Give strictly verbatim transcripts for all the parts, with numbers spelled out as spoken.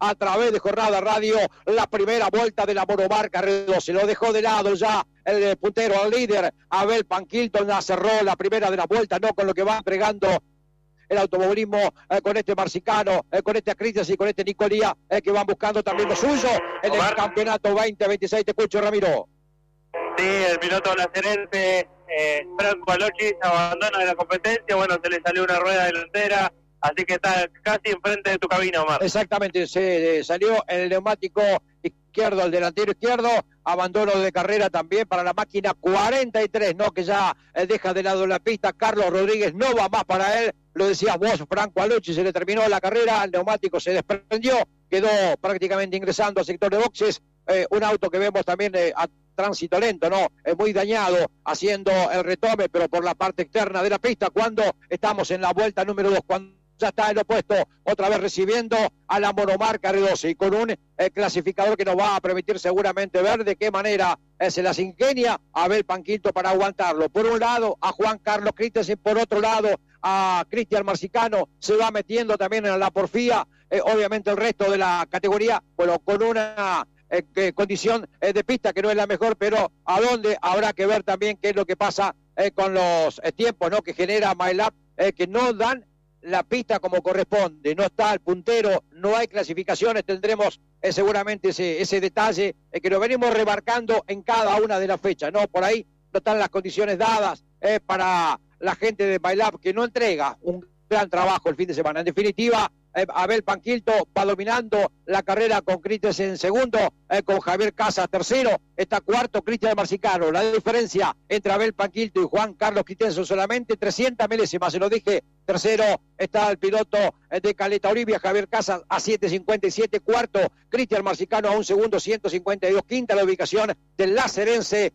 a través de Jornada Radio, la primera vuelta de la monomarca R doce. Lo dejó de lado ya el puntero, al líder, Abel Panquilto, ya cerró la primera de la vuelta, no con lo que va entregando el automovilismo eh, con este Marcicano, eh, con este Acristian y con este Nicolía, eh, que van buscando también lo suyo en el campeonato veinte veintiséis. Te escucho, Ramiro. Sí, el piloto lacerense eh, Franco Alochis abandona de la competencia. Bueno, se le salió una rueda delantera, así que está casi enfrente de tu cabina, Omar. Exactamente, se eh, salió el neumático izquierdo, el delantero izquierdo, abandono de carrera también para la máquina cuarenta y tres, ¿no? Que ya eh, deja de lado la pista. Carlos Rodríguez no va más para él, lo decías vos, Franco Alochis, se le terminó la carrera, el neumático se desprendió, quedó prácticamente ingresando al sector de boxes, eh, un auto que vemos también eh, a tránsito lento, ¿no? Es muy dañado, haciendo el retome, pero por la parte externa de la pista, cuando estamos en la vuelta número dos, cuando ya está el opuesto, otra vez recibiendo a la monomarca R doce, y con un eh, clasificador que nos va a permitir seguramente ver de qué manera eh, se las ingenia Abel Panquilto para aguantarlo. Por un lado, a Juan Carlos Christensen, por otro lado, a Cristian Marcicano, se va metiendo también en la porfía, eh, obviamente el resto de la categoría, bueno, con una Eh, que condición eh, de pista que no es la mejor, pero a dónde habrá que ver también qué es lo que pasa eh, con los eh, tiempos, ¿no? Que genera MyLab, eh, que no dan la pista como corresponde, no está el puntero, no hay clasificaciones, tendremos eh, seguramente ese, ese detalle eh, que lo venimos remarcando en cada una de las fechas, ¿no? Por ahí no están las condiciones dadas eh, para la gente de MyLab, que no entrega un gran trabajo el fin de semana. En definitiva, Eh, Abel Panquilto va dominando la carrera con Christensen en segundo, eh, con Javier Casas tercero, está cuarto Cristian Marcicano. La diferencia entre Abel Panquilto y Juan Carlos Christensen solamente trescientas milésimas, se lo dije. Tercero está el piloto eh, de Caleta Olivia, Javier Casas, a siete cincuenta y siete. Cuarto, Cristian Marcicano a un segundo, ciento cincuenta y dos. Quinta la ubicación del lacerense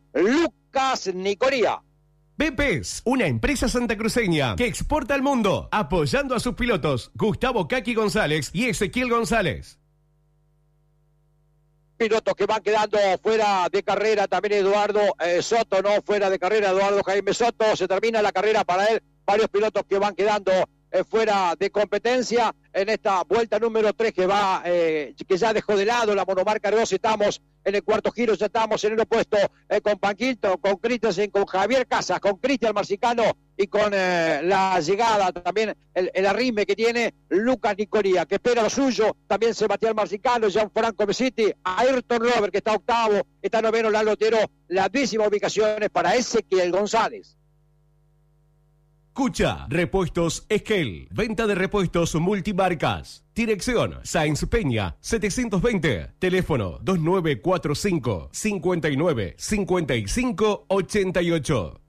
Lucas Nicolía. B P E S, una empresa santacruceña que exporta al mundo, apoyando a sus pilotos Gustavo Kaki González y Ezequiel González. Pilotos que van quedando fuera de carrera, también Eduardo eh, Soto, no fuera de carrera, Eduardo Jaime Soto, se termina la carrera para él, varios pilotos que van quedando eh, fuera de competencia en esta vuelta número tres que va, eh, que ya dejó de lado la monomarca R doce. Estamos en el cuarto giro, ya estamos en el opuesto eh, con Panquilto, con Christensen, con Javier Casas, con Cristian Marcicano y con eh, la llegada también, el, el arrime que tiene Lucas Nicolía, que espera lo suyo, también Sebastián Marcicano, Gianfranco Mesiti, Ayrton Robert, que está octavo, está noveno Lalo Otero. La décima ubicación es para Ezequiel González. Cucha, Repuestos Esquel, venta de repuestos multimarcas. Dirección, Sáenz Peña, setecientos veinte. Teléfono dos nueve cuatro cinco, cinco nueve, cinco cinco, ocho ocho.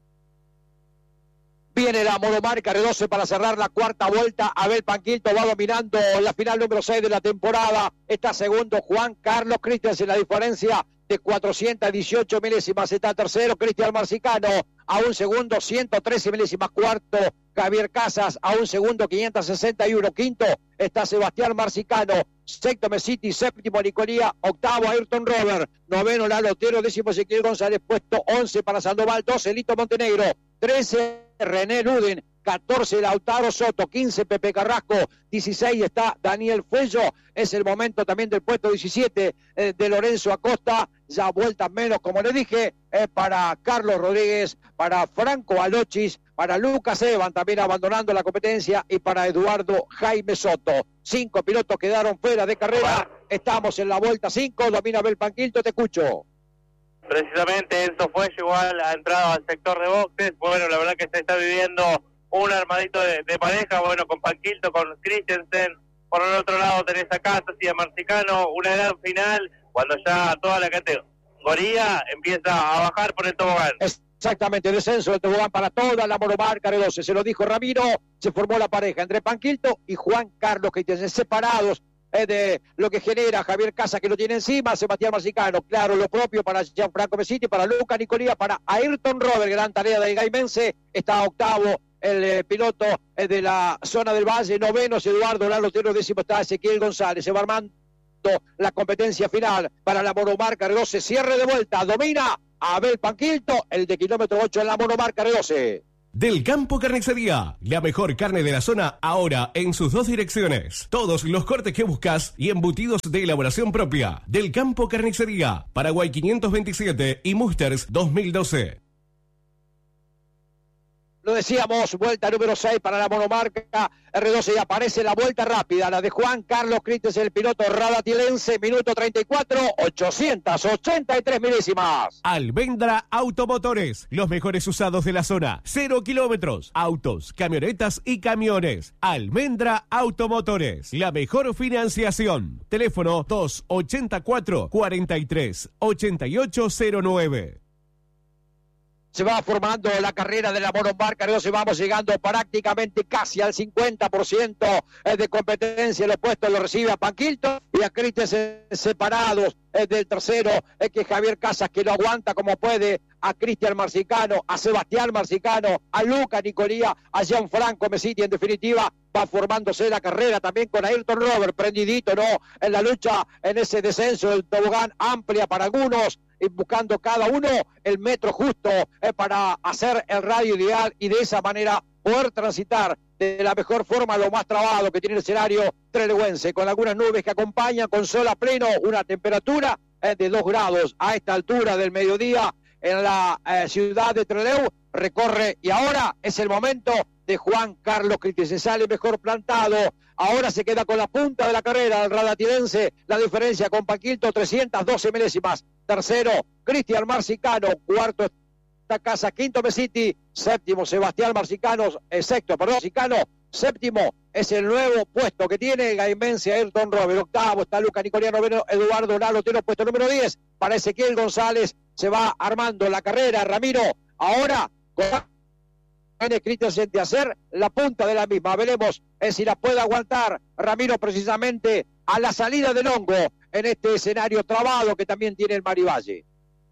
Viene la monomarca R doce para cerrar la cuarta vuelta. Abel Panquilto va dominando la final número seis de la temporada. Está segundo Juan Carlos Christensen, la diferencia de cuatrocientas dieciocho milésimas. Está tercero Cristian Marcicano, a un segundo ciento trece milésimas. Cuarto Javier Casas, a un segundo quinientos sesenta y uno. Quinto está Sebastián Marcicano. Sexto Mesiti, séptimo Nicolía, octavo Ayrton Robert, noveno Lalo Otero, décimo Ezequiel González, puesto once para Sandoval, doce Lito Montenegro, trece René Luden, catorce Lautaro Soto, quince Pepe Carrasco, dieciséis está Daniel Fuello. Es el momento también del puesto diecisiete eh, de Lorenzo Acosta, ya vueltas menos, como le dije, eh, para Carlos Rodríguez, para Franco Alochis, para Lucas Evan también abandonando la competencia y para Eduardo Jaime Soto. Cinco pilotos quedaron fuera de carrera, estamos en la vuelta cinco, domina Abel Panquilto, te escucho. Precisamente Enzo Fuello igual ha entrado al sector de boxes. Bueno, la verdad que se está viviendo un armadito de, de pareja, bueno, con Panquilto, con Christensen. Por el otro lado tenés a Casas y a Marcicano, una gran final, cuando ya toda la categoría empieza a bajar por el tobogán. Exactamente, descenso del tobogán para toda la monomarca R doce, se lo dijo Ramiro, se formó la pareja entre Panquilto y Juan Carlos Christensen, separados eh, de lo que genera Javier Casas, que lo tiene encima, Sebastián Marcicano, claro, lo propio para Gianfranco Mesiti, para Lucas Nicolía, para Ayrton Robert, gran tarea del gaimense, está octavo el eh, piloto eh, de la zona del Valle, noveno es Eduardo Lalo Otero, décimo está Ezequiel González, se va armando la competencia final para la monomarca R doce, cierre de vuelta, domina Abel Panquilto, el de kilómetro ocho en la monomarca R doce. Del Campo Carnicería, la mejor carne de la zona ahora en sus dos direcciones. Todos los cortes que buscas y embutidos de elaboración propia. Del Campo Carnicería, Paraguay quinientos veintisiete y Musters dos mil doce. Lo decíamos, vuelta número seis para la monomarca R doce y aparece la vuelta rápida, la de Juan Carlos Crites, el piloto radatilense, minuto treinta y cuatro, ochocientas ochenta y tres milésimas. Almendra Automotores, los mejores usados de la zona, cero kilómetros, autos, camionetas y camiones. Almendra Automotores, la mejor financiación. Teléfono dos ochenta y cuatro, cuarenta y tres, ochenta y ocho cero nueve. Se va formando la carrera de la monomarca, se vamos llegando prácticamente casi al cincuenta por ciento de competencia. Los puestos lo recibe a Panquilto y a Crites separados del tercero, es que Javier Casas, que lo aguanta como puede, a Cristian Marcicano, a Sebastián Marcicano, a Luca Nicolía, a Gianfranco Mesiti. En definitiva, va formándose la carrera también con Ayrton Robert, prendidito, ¿no? En la lucha, en ese descenso del tobogán, amplia para algunos, y buscando cada uno el metro justo eh, para hacer el radio ideal y de esa manera poder transitar de la mejor forma lo más trabado que tiene el escenario trelewense, con algunas nubes que acompañan, con sol a pleno, una temperatura eh, de dos grados a esta altura del mediodía en la eh, ciudad de Trelew. Recorre y ahora es el momento de Juan Carlos Crites, se sale mejor plantado, ahora se queda con la punta de la carrera el radatilense, la diferencia con Panquilto, trescientas doce milésimas. Tercero, Cristian Marcicano. Cuarto está Casa, quinto Mesiti. Séptimo, Sebastián Marcicano. Eh, sexto, perdón, Marcicano. Séptimo es el nuevo puesto que tiene Gaimense Ayrton Robert. Octavo está Luca Nicoliano, Eduardo Lalotero, puesto número diez. Para Ezequiel González se va armando la carrera. Ramiro, ahora con Christensen de hacer la punta de la misma. Veremos eh, si la puede aguantar Ramiro precisamente a la salida del hongo en este escenario trabado que también tiene el Marivalle.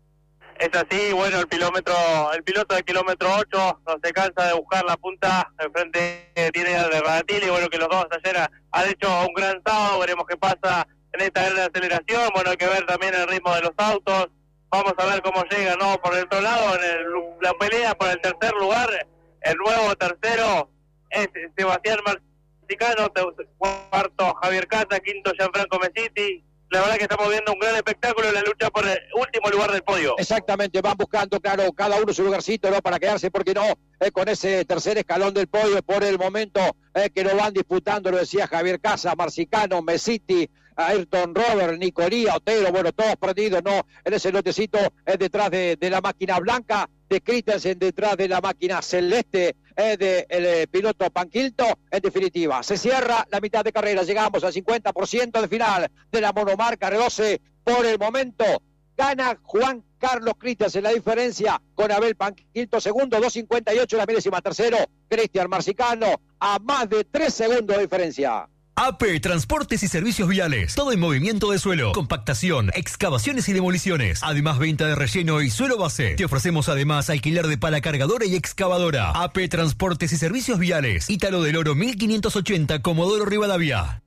Es así, bueno, el kilómetro, el piloto del kilómetro ocho no se cansa de buscar la punta, enfrente tiene al de Radatil, y bueno, que los dos ayer han hecho un gran sábado. Veremos qué pasa en esta gran aceleración. Bueno, hay que ver también el ritmo de los autos, vamos a ver cómo llega, ¿no? Por el otro lado, en el, la pelea por el tercer lugar, el nuevo tercero es Sebastián Marcicano, cuarto Javier Cata, quinto Gianfranco Mesiti. La verdad que estamos viendo un gran espectáculo en la lucha por el último lugar del podio. Exactamente, van buscando, claro, cada uno su lugarcito, ¿no? Para quedarse, porque no, eh, con ese tercer escalón del podio por el momento eh, que lo van disputando, lo decía Javier Casas, Marcicano, Mesiti, Ayrton Robert, Nicolía, Otero, bueno, todos perdidos, ¿no? En ese lotecito eh, detrás de, de la máquina blanca, de Christensen detrás de la máquina celeste eh, del eh, piloto Panquilto. En definitiva, se cierra la mitad de carrera, llegamos al cincuenta por ciento de final de la monomarca R doce. Por el momento, gana Juan Carlos Christensen, la diferencia con Abel Panquilto, segundo, dos cincuenta y ocho la milésima. Tercero, Cristian Marcicano, a más de tres segundos de diferencia. A P Transportes y Servicios Viales. Todo en movimiento de suelo, compactación, excavaciones y demoliciones. Además, venta de relleno y suelo base. Te ofrecemos además alquiler de pala cargadora y excavadora. A P Transportes y Servicios Viales. Ítalo del Oro mil quinientos ochenta, Comodoro Rivadavia.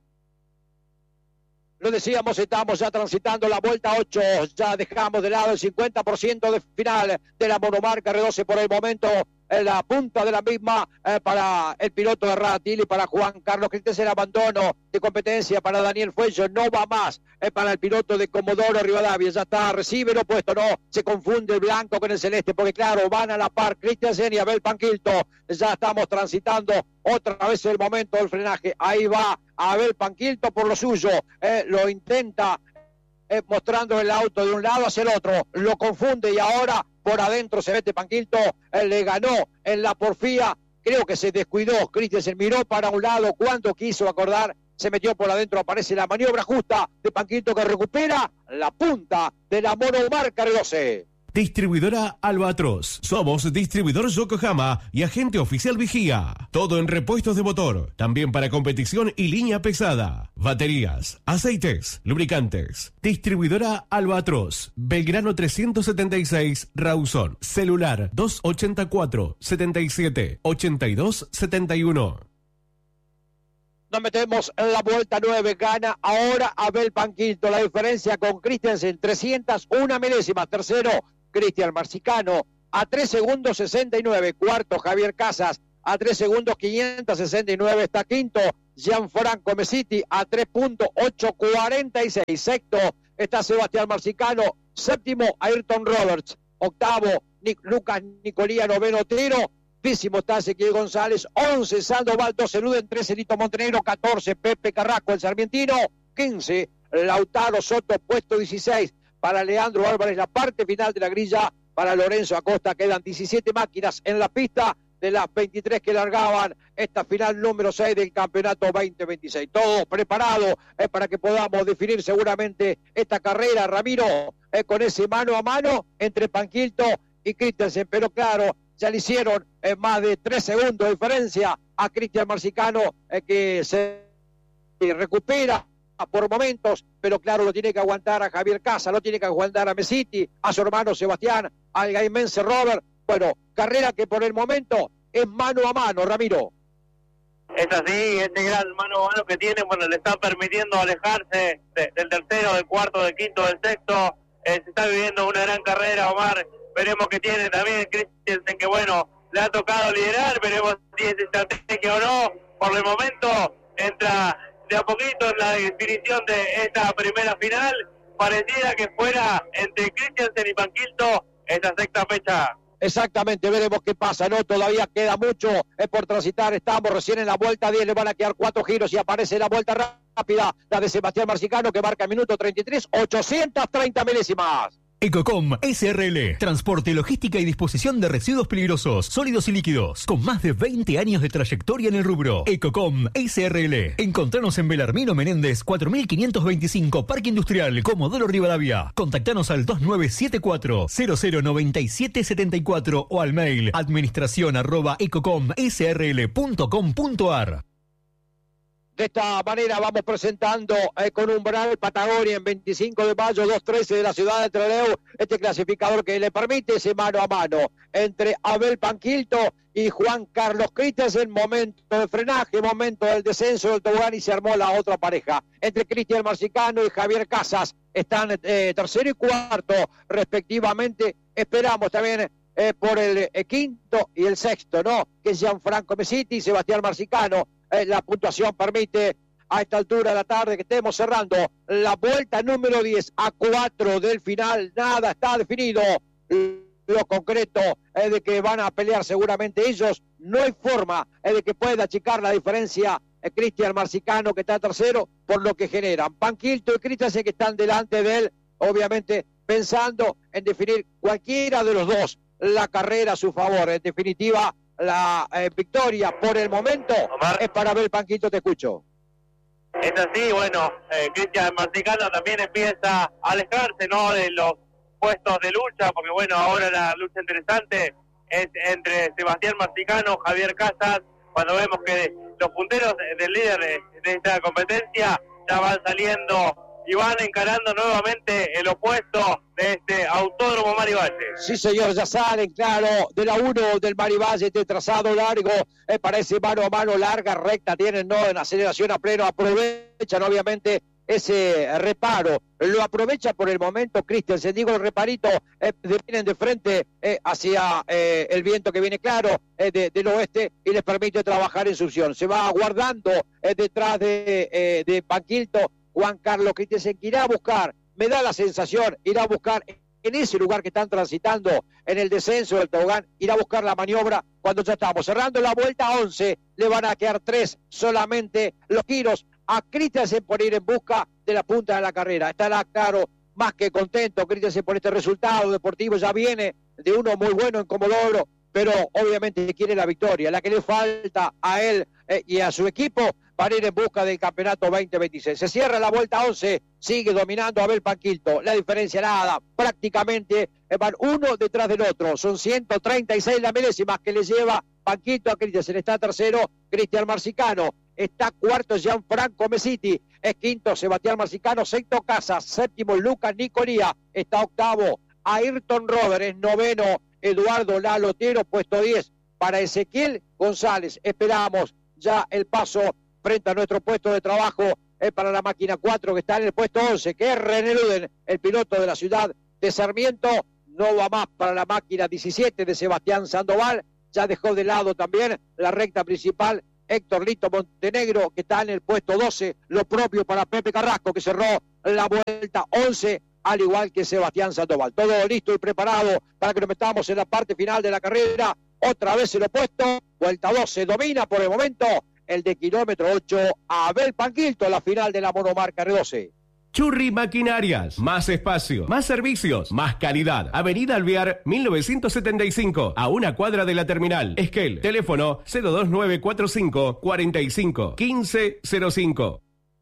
Lo decíamos, estamos ya transitando la vuelta ocho, ya dejamos de lado el cincuenta por ciento de final de la monomarca R doce por el momento. En la punta de la misma eh, para el piloto de Radatil y para Juan Carlos Christensen, abandono de competencia para Daniel Fuello, no va más eh, para el piloto de Comodoro Rivadavia, ya está, recibe lo puesto, no, se confunde el blanco con el celeste, porque claro, van a la par Christensen y Abel Panquilto. Ya estamos transitando otra vez el momento del frenaje, ahí va Abel Panquilto por lo suyo, eh, lo intenta eh, mostrando el auto de un lado hacia el otro, lo confunde y ahora por adentro se mete Panquilto, él le ganó en la porfía, creo que se descuidó, Christensen miró para un lado cuando quiso acordar, se metió por adentro, aparece la maniobra justa de Panquilto que recupera la punta de la monomarca R doce. Distribuidora Albatros. Somos distribuidor Yokohama y agente oficial Vigía. Todo en repuestos de motor. También para competición y línea pesada. Baterías, aceites, lubricantes. Distribuidora Albatros. Belgrano trescientos setenta y seis, Rawson. Celular dos ochenta y cuatro, setenta y siete, ochenta y dos, setenta y uno. Nos metemos en la vuelta nueve, gana ahora Abel Panquilto. La diferencia con Christensen, trescientas una milésimas. Tercero, Cristian Marcicano, a tres segundos sesenta y nueve. Cuarto, Javier Casas, a tres segundos quinientos sesenta y nueve. Está quinto, Gianfranco Mesiti, a tres punto ocho cuarenta y seis. Sexto está Sebastián Marcicano. Séptimo, Ayrton Roberts. Octavo, Nic Lucas Nicolía. Noveno, Tiro. Décimo está Ezequiel González. once, Sandoval. doce, Luden. trece, Lito Montenegro. catorce, Pepe Carrasco, el Sarmientino. quince, Lautaro Soto. Puesto dieciséis para Leandro Álvarez. La parte final de la grilla para Lorenzo Acosta. Quedan diecisiete máquinas en la pista de las veintitrés que largaban esta final número seis del campeonato veinte veintiséis. Todo preparado eh, para que podamos definir seguramente esta carrera, Ramiro, eh, con ese mano a mano entre Panquilto y Christensen. Pero claro, ya le hicieron eh, más de tres segundos de diferencia a Cristian Marcicano, eh, que se recupera por momentos, pero claro, lo tiene que aguantar a Javier Casa, lo tiene que aguantar a Mesiti, a su hermano Sebastián, al gaimense Robert. Bueno, carrera que por el momento es mano a mano, Ramiro. Es así, este gran mano a mano que tiene, bueno, le está permitiendo alejarse de, del tercero, del cuarto, del quinto, del sexto. Eh, se está viviendo una gran carrera, Omar. Veremos que tiene también Christensen, que bueno, le ha tocado liderar, veremos si es estrategia o no. Por el momento entra de a poquito en la definición de esta primera final. Pareciera que fuera entre Christensen y Panquilto esta sexta fecha. Exactamente, veremos qué pasa, ¿no? Todavía queda mucho eh, por transitar. Estamos recién en la vuelta diez, le van a quedar cuatro giros y aparece la vuelta rápida, la de Sebastián Marcicano, que marca el minuto treinta y tres, ochocientas treinta milésimas. Ecocom S R L, transporte, logística y disposición de residuos peligrosos, sólidos y líquidos, con más de veinte años de trayectoria en el rubro. Ecocom S R L. Encontranos en Belarmino Menéndez cuatro mil quinientos veinticinco, Parque Industrial, Comodoro Rivadavia. Contactanos al dos nueve siete cuatro, cero cero nueve siete siete cuatro o al mail administración arroba ecocom s r l punto com punto a r. De esta manera vamos presentando eh, con Umbral Patagonia en veinticinco de mayo, dos trece de la ciudad de Trelew, este clasificador que le permite ese mano a mano entre Abel Panquilto y Juan Carlos Christensen. Momento de frenaje, momento del descenso del tobogán y se armó la otra pareja. Entre Cristian Marcicano y Javier Casas están eh, tercero y cuarto respectivamente. Esperamos también eh, por el eh, quinto y el sexto, ¿no? Que es Gianfranco Mesiti y Sebastián Marcicano. Eh, la puntuación permite a esta altura de la tarde que estemos cerrando la vuelta número diez a cuatro del final. Nada está definido. Lo concreto es de que van a pelear seguramente ellos. No hay forma eh, de que pueda achicar la diferencia eh, Cristian Marcicano, que está tercero, por lo que generan Panquilto y Christensen, que están delante de él, obviamente pensando en definir cualquiera de los dos la carrera a su favor. En definitiva, la eh, victoria por el momento, Omar, es para Abel Panquilto. Te escucho. Es así, bueno, eh, Cristian Marcicano también empieza a alejarse, ¿no?, de los puestos de lucha, porque bueno, ahora la lucha interesante es entre Sebastián Marcicano, Javier Casas, cuando vemos que los punteros del líder de, de esta competencia ya van saliendo y van encarando nuevamente el opuesto de este Autódromo Marivalle. Sí, señor, ya salen, claro, de la uno del Marivalle, este trazado largo, eh, parece mano a mano, larga, recta, tienen, ¿no?, en aceleración a pleno, aprovechan obviamente ese reparo, lo aprovecha por el momento Christensen. Digo, el reparito, eh, vienen de frente eh, hacia eh, el viento que viene claro eh, de, del oeste y les permite trabajar en succión. Se va guardando eh, detrás de, eh, de Panquilto Juan Carlos Christensen, que irá a buscar, me da la sensación, irá a buscar en ese lugar que están transitando en el descenso del tobogán, irá a buscar la maniobra cuando ya estamos cerrando la vuelta once, le van a quedar tres solamente los giros a Christensen por ir en busca de la punta de la carrera. Estará, claro, más que contento Christensen por este resultado deportivo, ya viene de uno muy bueno en Comodoro, pero obviamente quiere la victoria, la que le falta a él eh, y a su equipo para ir en busca del campeonato veinte veintiséis. Se cierra la vuelta once, sigue dominando Abel Panquilto, la diferencia nada, prácticamente van uno detrás del otro, son ciento treinta y seis las milésimas que le lleva Panquilto a Christensen. Está tercero Cristian Marcicano, está cuarto Gianfranco Mesiti, es quinto Sebastián Marcicano, sexto Casas, séptimo Lucas Nicolía, está octavo Ayrton Robert, es noveno Eduardo Lalotero, puesto diez para Ezequiel González. Esperamos ya el paso frente a nuestro puesto de trabajo eh, para la máquina cuatro, que está en el puesto once, que es René Luden, el piloto de la ciudad de Sarmiento. no va más para la máquina diecisiete de Sebastián Sandoval, ya dejó de lado también la recta principal Héctor Lito Montenegro, que está en el puesto doce, lo propio para Pepe Carrasco, que cerró la vuelta once, al igual que Sebastián Sandoval. Todo listo y preparado para que nos metamos en la parte final de la carrera. Otra vez el opuesto, vuelta doce, domina por el momento el de kilómetro ocho, Abel Panquilto, la final de la monomarca R doce. Churri Maquinarias, más espacio, más servicios, más calidad. Avenida Alvear mil novecientos setenta y cinco, a una cuadra de la terminal. Esquel, teléfono cero dos nueve cuatro cinco, cuarenta y cinco, quince cero cinco.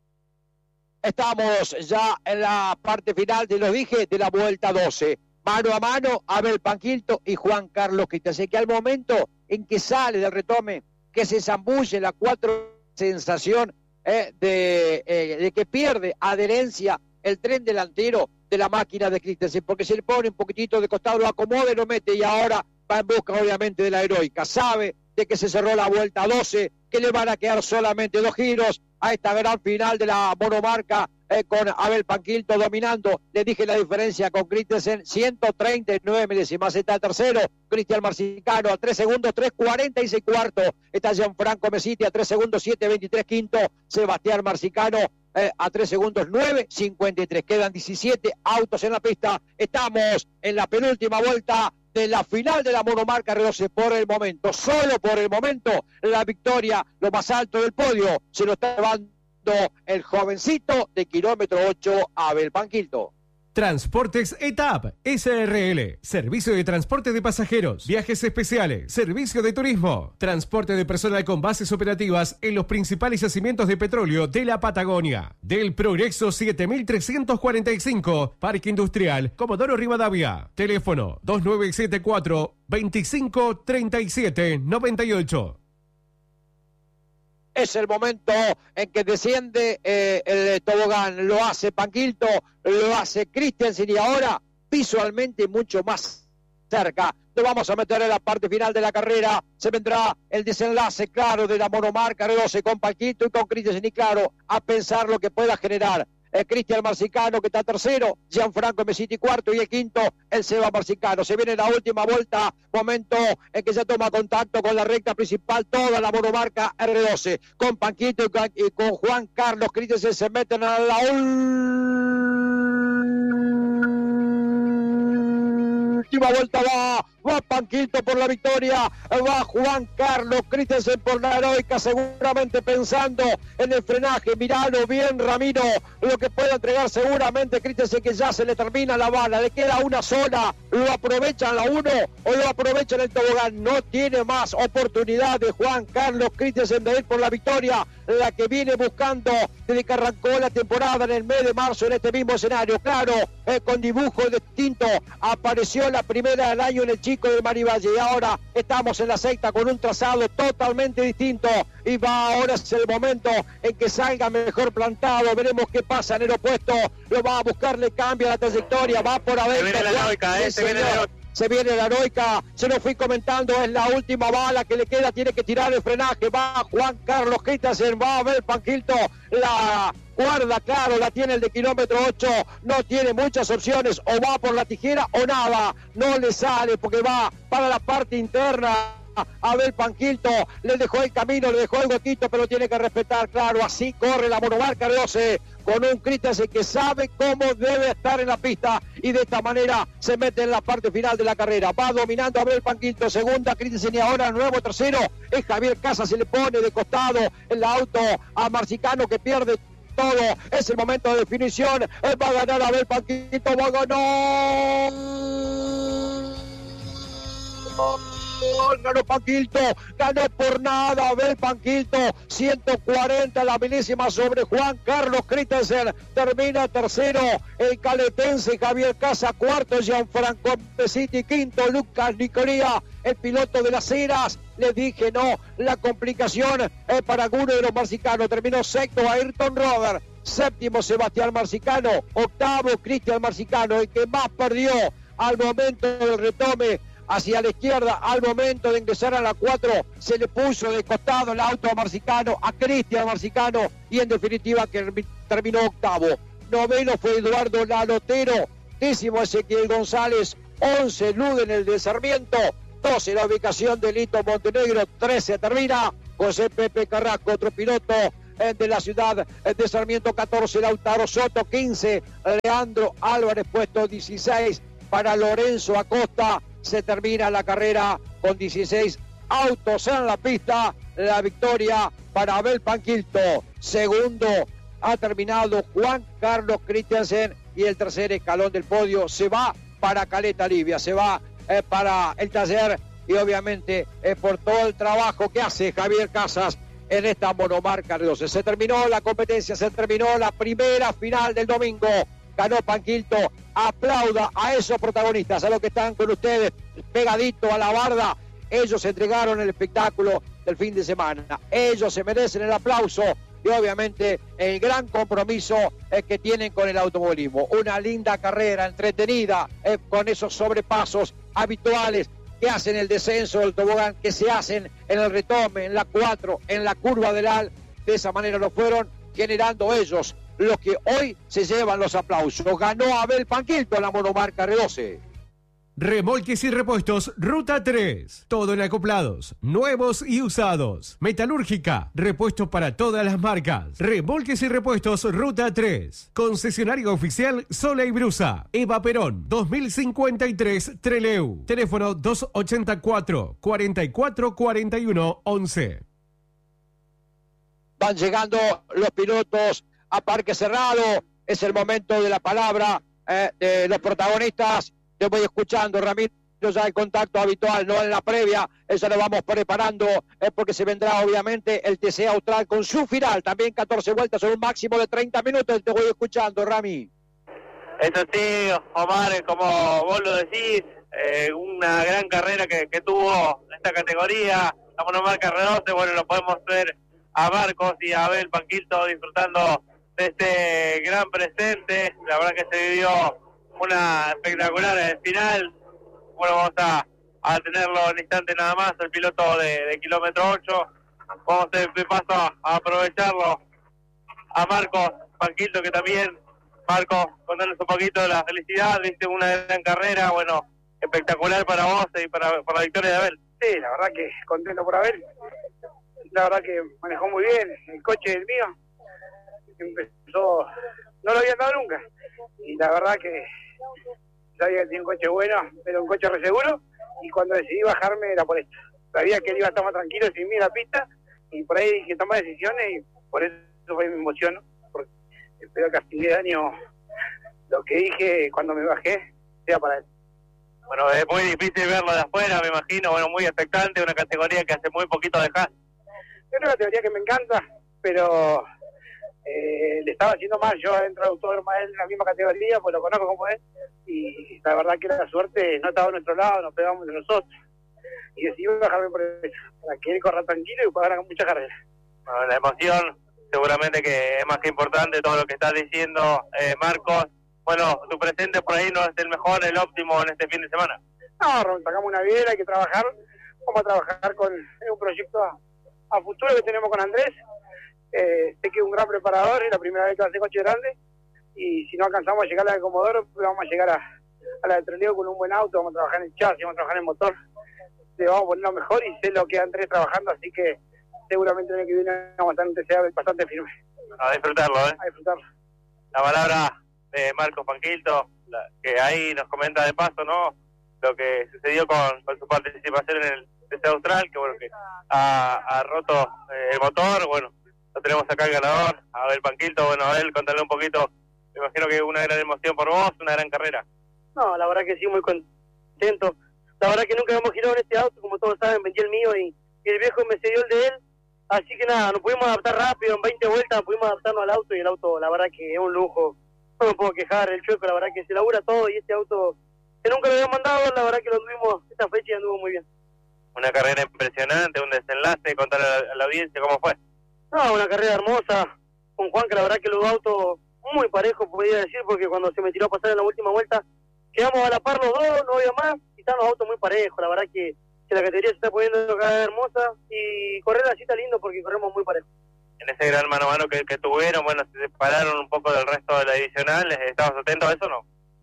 Estamos ya en la parte final, te lo dije, de la vuelta doce. Mano a mano, Abel Panquilto y Juan Carlos Cristian. Así que al momento en que sale del retome, que se zambulle la cuatro, sensación eh, de, eh, de que pierde adherencia el tren delantero de la máquina de Christensen, porque se le pone un poquitito de costado, lo acomoda y lo mete, y ahora va en busca obviamente de la heroica. Sabe de que se cerró la vuelta doce, que le van a quedar solamente dos giros a esta gran final de la monomarca, eh, con Abel Panquilto dominando. Le dije la diferencia con Christensen, ciento treinta y nueve milésimas. Está el tercero, Cristian Marcicano, a tres segundos, tres cuarenta y seis cuarto. Está Gianfranco Mesiti a tres segundos, siete veintitrés quinto. Sebastián Marcicano eh, a tres segundos, nueve cincuenta y tres. Quedan diecisiete autos en la pista. Estamos en la penúltima vuelta de la final de la monomarca R doce. Por el momento, solo por el momento, la victoria, lo más alto del podio, se lo está llevando el jovencito de kilómetro ocho, Abel Panquilto. Transportes E T A P S R L, servicio de transporte de pasajeros, viajes especiales, servicio de turismo, transporte de personal con bases operativas en los principales yacimientos de petróleo de la Patagonia. Del Progreso siete mil trescientos cuarenta y cinco, Parque Industrial Comodoro Rivadavia. Teléfono dos nueve siete cuatro, veinticinco treinta y siete noventa y ocho. Es el momento en que desciende eh, el tobogán. Lo hace Panquilto, lo hace Christensen, y ahora visualmente mucho más cerca. Nos vamos a meter en la parte final de la carrera. Se vendrá el desenlace claro de la monomarca R doce con Panquilto y con Christensen, y claro, a pensar lo que pueda generar Eh, Cristian Marcicano, que está tercero, Gianfranco Mesiti cuarto, y el quinto, el Seba Marcicano. Se viene la última vuelta, momento en que se toma contacto con la recta principal toda la monomarca R doce, con Panquito y con, y con Juan Carlos Christensen. Se meten a la última vuelta. Va, va Panquito por la victoria, va Juan Carlos Christensen por la heroica, seguramente pensando en el frenaje. Miralo bien, Ramiro, lo que puede entregar seguramente Christensen, que ya se le termina la bala, le queda una sola. Lo aprovechan la uno o lo aprovechan el tobogán. No tiene más oportunidad de Juan Carlos Christensen de ir por la victoria, la que viene buscando desde que arrancó la temporada en el mes de marzo en este mismo escenario. Claro, eh, con dibujo distinto, apareció la primera del año en el Chico del Marivalle, y ahora estamos en la sexta con un trazado totalmente distinto, y va ahora es el momento en que salga mejor plantado. Veremos qué pasa en el opuesto, lo va a buscar, le cambia la trayectoria, va por adentro. Se viene la heroica, eh, se viene la heroica. Se viene la heroica, se lo fui comentando, es la última bala que le queda, tiene que tirar el frenaje. Va Juan Carlos Christensen, va a ver Panquilto, la guarda, claro, la tiene el de kilómetro ocho, no tiene muchas opciones, o va por la tijera o nada, no le sale porque va para la parte interna. Abel Panquilto le dejó el camino, le dejó el huequito, pero tiene que respetar, claro, así corre la monomarca R doce, con un Christensen que sabe cómo debe estar en la pista, y de esta manera se mete en la parte final de la carrera. Va dominando Abel Panquilto, segunda Christensen, y ahora el nuevo tercero es Javier Casas. Se le pone de costado el auto a Marcicano, que pierde todo. Es el momento de definición, va a ganar Abel Panquilto, va a ganar. Ganó Panquilto, ganó por nada Abel Panquilto, ciento cuarenta la milésima sobre Juan Carlos Christensen. Termina tercero el caletense Javier Casa, cuarto Gianfranco Mesiti, quinto Lucas Nicolía, el piloto de las Heras. Les dije, no, la complicación es para alguno de los marcicanos. Terminó sexto Ayrton Robert, séptimo Sebastián Marcicano, octavo Cristian Marcicano, el que más perdió al momento del retome hacia la izquierda, al momento de ingresar a la cuatro, se le puso de costado el auto a Marcicano, a Cristian Marcicano, y en definitiva que terminó octavo. Noveno fue Eduardo Lalotero, décimo Ezequiel González, once Luden el de Sarmiento, doce la ubicación de Lito Montenegro, trece termina José Pepe Carrasco, otro piloto de la ciudad de Sarmiento, catorce Lautaro Soto, quince Leandro Álvarez, puesto dieciséis para Lorenzo Acosta. Se termina la carrera con dieciséis autos en la pista, la victoria para Abel Panquilto. Segundo ha terminado Juan Carlos Christiansen y el tercer escalón del podio se va para Caleta Livia, se va eh, para el taller y obviamente eh, por todo el trabajo que hace Javier Casas en esta monomarca de doce. Se terminó la competencia, se terminó la primera final del domingo. Ganó Panquilto. Aplauda a esos protagonistas, a los que están con ustedes pegadito a la barda. Ellos entregaron el espectáculo del fin de semana. Ellos se merecen el aplauso y obviamente el gran compromiso eh, que tienen con el automovilismo. Una linda carrera, entretenida, eh, con esos sobrepasos habituales que hacen el descenso del tobogán, que se hacen en el retome, en la cuatro, en la curva del Al. De esa manera lo fueron generando ellos, los que hoy se llevan los aplausos. Ganó Abel Panquilto en la monomarca R doce. Remolques y repuestos Ruta tres. Todo en acoplados, nuevos y usados. Metalúrgica, repuestos para todas las marcas. Remolques y repuestos Ruta tres. Concesionario oficial Sola y Brusa. Eva Perón, dos mil cincuenta y tres, Trelew. Teléfono dos ochenta y cuatro, cuarenta y cuatro cuarenta y uno, once. Van llegando los pilotos a Parque Cerrado. Es el momento de la palabra eh, de los protagonistas. Te voy escuchando, Ramiro, ya el contacto habitual, no en la previa, eso lo vamos preparando, es porque se vendrá obviamente el T C Austral con su final, también catorce vueltas, son un máximo de treinta minutos, te voy escuchando, Rami. Eso sí, Omar, como vos lo decís, eh, una gran carrera que, que tuvo esta categoría, la monomarca R doce, bueno, lo podemos ver a Marcos y a Abel Panquilto disfrutando de este gran presente, la verdad que se vivió una espectacular en el final. Bueno, vamos a, a tenerlo en instante nada más, el piloto de, de kilómetro ocho. Vamos de, de paso a, a aprovecharlo a Marcos Panquilto, que también, Marcos, contarles un poquito de la felicidad, viste una gran carrera, bueno, espectacular para vos y para, para la victoria de Abel. Sí, la verdad que contento por Abel, la verdad que manejó muy bien, el coche del mío empezó, no lo había dado nunca, y la verdad que sabía que tenía un coche bueno, pero un coche re seguro, y cuando decidí bajarme era por esto. Sabía que él iba a estar más tranquilo sin mí en la pista, y por ahí dije tomar decisiones, y por eso fue mi emoción, porque espero que a fin de año lo que dije cuando me bajé sea para él. Bueno, es muy difícil verlo de afuera, me imagino, bueno, muy expectante, una categoría que hace muy poquito dejás. Es una categoría que me encanta, pero eh, le estaba haciendo mal. Yo entro al autódromo en la misma categoría, pues lo conozco como es, y la verdad que la suerte no estaba a nuestro lado, nos pegamos de nosotros. Y decidí bajarme por eso, para que él corra tranquilo y pueda ganar muchas carreras. Bueno, la emoción seguramente que es más que importante, todo lo que estás diciendo, eh, Marcos. Bueno, tu presente por ahí no es el mejor, el óptimo en este fin de semana. No, Ron, sacamos una biela, hay que trabajar. Vamos a trabajar con un proyecto a, a futuro que tenemos con Andrés. Eh, sé que es un gran preparador, es la primera vez que hace coche grande. Y si no alcanzamos a llegar a la de Comodoro, pues vamos a llegar a, a la de Trelew con un buen auto. Vamos a trabajar en el chasis, vamos a trabajar en el motor. Le vamos a poner lo mejor y sé lo que Andrés trabajando, así que seguramente el año que viene vamos a estar en un T C A bastante firme. A disfrutarlo, ¿eh? A disfrutarlo. La palabra de Marcos Panquilto, la, que ahí nos comenta de paso, ¿no? Lo que sucedió con, con su participación en el T C Austral, que bueno, que ha, ha roto eh, el motor. Bueno, lo tenemos acá el ganador, Abel Panquilto. Bueno, Abel, contale un poquito, me imagino que una gran emoción por vos, una gran carrera. No, la verdad que sí, muy contento. La verdad que nunca habíamos girado en este auto, como todos saben, vendí el mío y, y el viejo me cedió el de él. Así que nada, nos pudimos adaptar rápido, en veinte vueltas pudimos adaptarnos al auto, y el auto, la verdad que es un lujo. No me puedo quejar, el Chueco, la verdad que se labura todo, y este auto que nunca lo había mandado, la verdad que lo tuvimos esta fecha y anduvo muy bien. Una carrera impresionante, un desenlace, contar a la, a la audiencia cómo fue. No, una carrera hermosa, con Juan, que la verdad que los autos muy parejos, podría decir, porque cuando se me tiró a pasar en la última vuelta, quedamos a la par los dos, no había más, y están los autos muy parejos, la verdad que, que la categoría se está poniendo cada vez hermosa, y correr así está lindo porque corremos muy parejos. En ese gran mano a mano que, que tuvieron, bueno, se separaron un poco del resto de la divisional, ¿estabas atento a eso o no?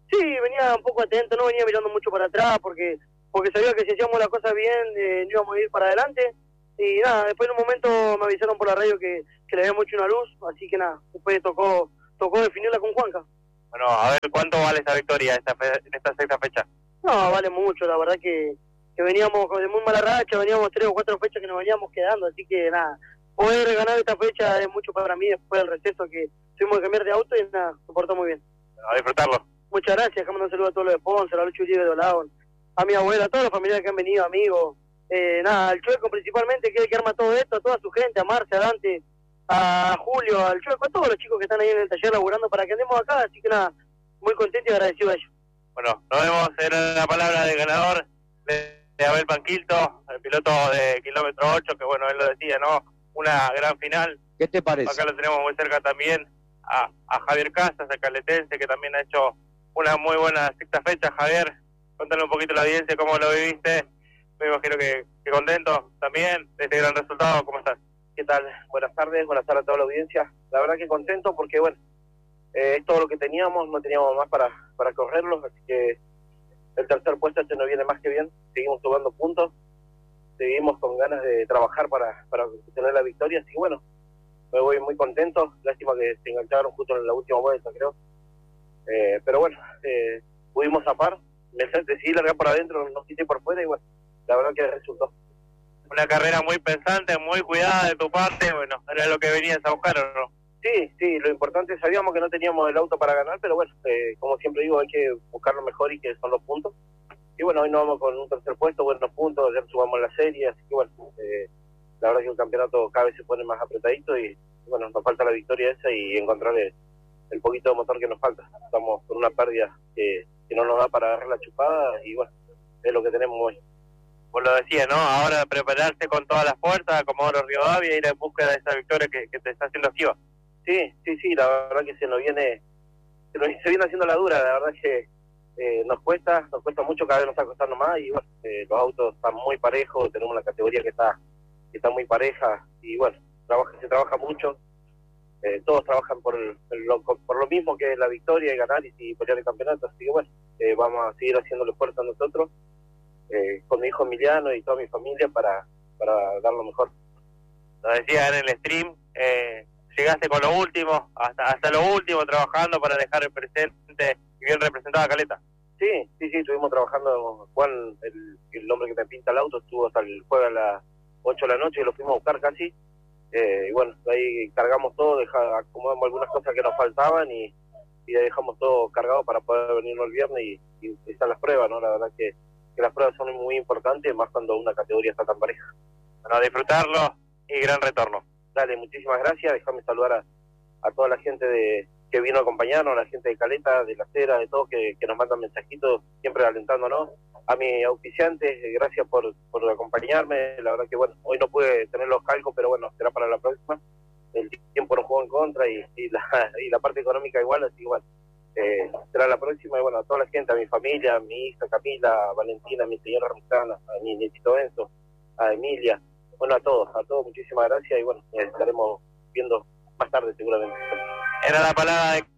Sí, venía un poco atento, no venía mirando mucho para atrás, porque porque sabía que si hacíamos las cosas bien, eh, no íbamos a ir para adelante. Y nada, después en un momento me avisaron por la radio que, que le habíamos hecho una luz, así que nada, después tocó tocó definirla con Juanca. Bueno, a ver, ¿cuánto vale esta victoria esta fe, en esta sexta fecha? No, vale mucho, la verdad que, que veníamos de muy mala racha, veníamos tres o cuatro fechas que nos veníamos quedando, así que nada, poder ganar esta fecha es mucho para mí después del receso que tuvimos que cambiar de auto y nada, se portó muy bien. A disfrutarlo. Muchas gracias, dejamos un saludo a todos los de Ponce, a la Lucha Uribe de Olao, a mi abuela, a todos los familiares que han venido, amigos, eh, nada, al Chueco principalmente, que es el que arma todo esto, a toda su gente, a Marce, a Dante, a Julio, al Chueco, a todos los chicos que están ahí en el taller laburando para que andemos acá, así que nada, muy contento y agradecido a ellos. Bueno, nos vemos en la palabra del ganador de, de Abel Panquilto, el piloto de kilómetro ocho, que bueno, él lo decía, ¿no? Una gran final. ¿Qué te parece? Acá lo tenemos muy cerca también a, a Javier Casas, el caletense, que también ha hecho una muy buena sexta fecha. Javier, contale un poquito a la audiencia cómo lo viviste. Me imagino que, que contento también de este gran resultado. ¿Cómo estás? ¿Qué tal? Buenas tardes, buenas tardes a toda la audiencia. La verdad que contento porque, bueno, eh, es todo lo que teníamos, no teníamos más para, para correrlos, así que el tercer puesto se nos viene más que bien. Seguimos sumando puntos, seguimos con ganas de trabajar para, para tener la victoria, así que bueno, me voy muy contento. Lástima que se engancharon justo en la última vuelta, creo. Eh, pero bueno, eh, pudimos zapar, me decidí largar por adentro, no quité por fuera y bueno, la verdad que resultó. Una carrera muy pensante, muy cuidada de tu parte, bueno, era lo que venías a buscar, ¿o no? Sí, sí, lo importante, sabíamos que no teníamos el auto para ganar, pero bueno, eh, como siempre digo, hay que buscar lo mejor y que son los puntos. Y bueno, hoy nos vamos con un tercer puesto, buenos puntos, ya subamos la serie, así que bueno, eh, la verdad que el campeonato cada vez se pone más apretadito y bueno, nos falta la victoria esa y encontrar el, el poquito de motor que nos falta. Estamos con una pérdida que, que no nos da para agarrar la chupada y bueno, es lo que tenemos hoy. Vos lo decías, ¿no? Ahora prepararse con todas las fuerzas, como Oro Rivadavia, ir en búsqueda de esa victoria que, que te está haciendo activa. Sí, sí, sí, la verdad que se nos viene, se, nos, se viene haciendo la dura, la verdad que eh, nos cuesta, nos cuesta mucho, cada vez nos está costando más y bueno, eh, los autos están muy parejos, tenemos una categoría que está que está muy pareja y bueno, trabaja, se trabaja mucho, eh, todos trabajan por, el, lo, por lo mismo que es la victoria y ganar y, y pelear el campeonato, así que bueno, eh, vamos a seguir haciéndole fuerza a nosotros, eh, con mi hijo Emiliano y toda mi familia para, para dar lo mejor. Lo decía en el stream, eh, llegaste con lo último, hasta hasta lo último trabajando para dejar el presente y bien representada Caleta. Sí, sí, sí, estuvimos trabajando, Juan, el, el hombre que me pinta el auto, estuvo hasta el jueves a las ocho de la noche y lo fuimos a buscar casi, eh, y bueno, ahí cargamos todo, deja, acomodamos algunas cosas que nos faltaban y, y ahí dejamos todo cargado para poder venirnos el viernes y, y están las pruebas, ¿no? La verdad que, que las pruebas son muy importantes, más cuando una categoría está tan pareja. Bueno, a disfrutarlo y gran retorno. Dale, muchísimas gracias, déjame saludar a, a toda la gente de que vino a acompañarnos, a la gente de Caleta, de La Cera, de todos que, que nos mandan mensajitos, siempre alentándonos. A mi auspiciante, gracias por, por acompañarme, la verdad que bueno, hoy no pude tener los calcos, pero bueno, será para la próxima. El tiempo nos jugó en contra y, y, la, y la parte económica igual, así que bueno, eh, será la próxima. Y bueno, a toda la gente, a mi familia, a mi hija Camila, a Valentina, a mi señora Ramsana, a mi nietito Enzo, a Emilia, bueno, a todos, a todos muchísimas gracias y bueno, eh, estaremos viendo más tarde seguramente. Era la palabra de,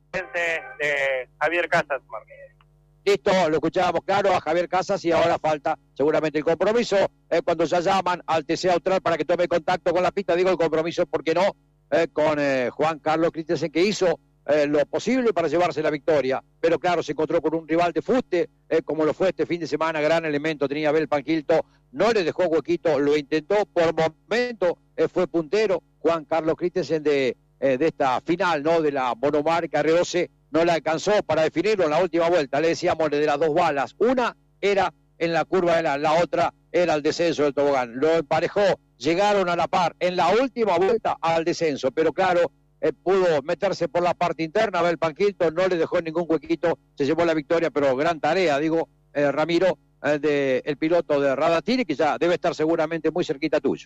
de Javier Casas, Marcos. Listo, lo escuchábamos claro a Javier Casas y ahora falta seguramente el compromiso. Eh, cuando ya llaman al T C Austral para que tome contacto con la pista, digo el compromiso, ¿por qué no? Eh, con eh, Juan Carlos Christensen, que hizo eh, lo posible para llevarse la victoria, pero claro, se encontró con un rival de fuste, eh, como lo fue este fin de semana, gran elemento tenía Abel Panquilto, no le dejó huequito, lo intentó, por momento eh, fue puntero Juan Carlos Christensen de, eh, de esta final, ¿no? De la monomarca R doce, no la alcanzó para definirlo en la última vuelta, le decíamos de las dos balas, una era en la curva de la, la otra era el descenso del tobogán, lo emparejó, llegaron a la par en la última vuelta al descenso, pero claro, eh, pudo meterse por la parte interna, Abel Panquilto no le dejó ningún huequito, se llevó la victoria, pero gran tarea, digo, eh, Ramiro, eh, de, el piloto de Radatini, que ya debe estar seguramente muy cerquita tuyo.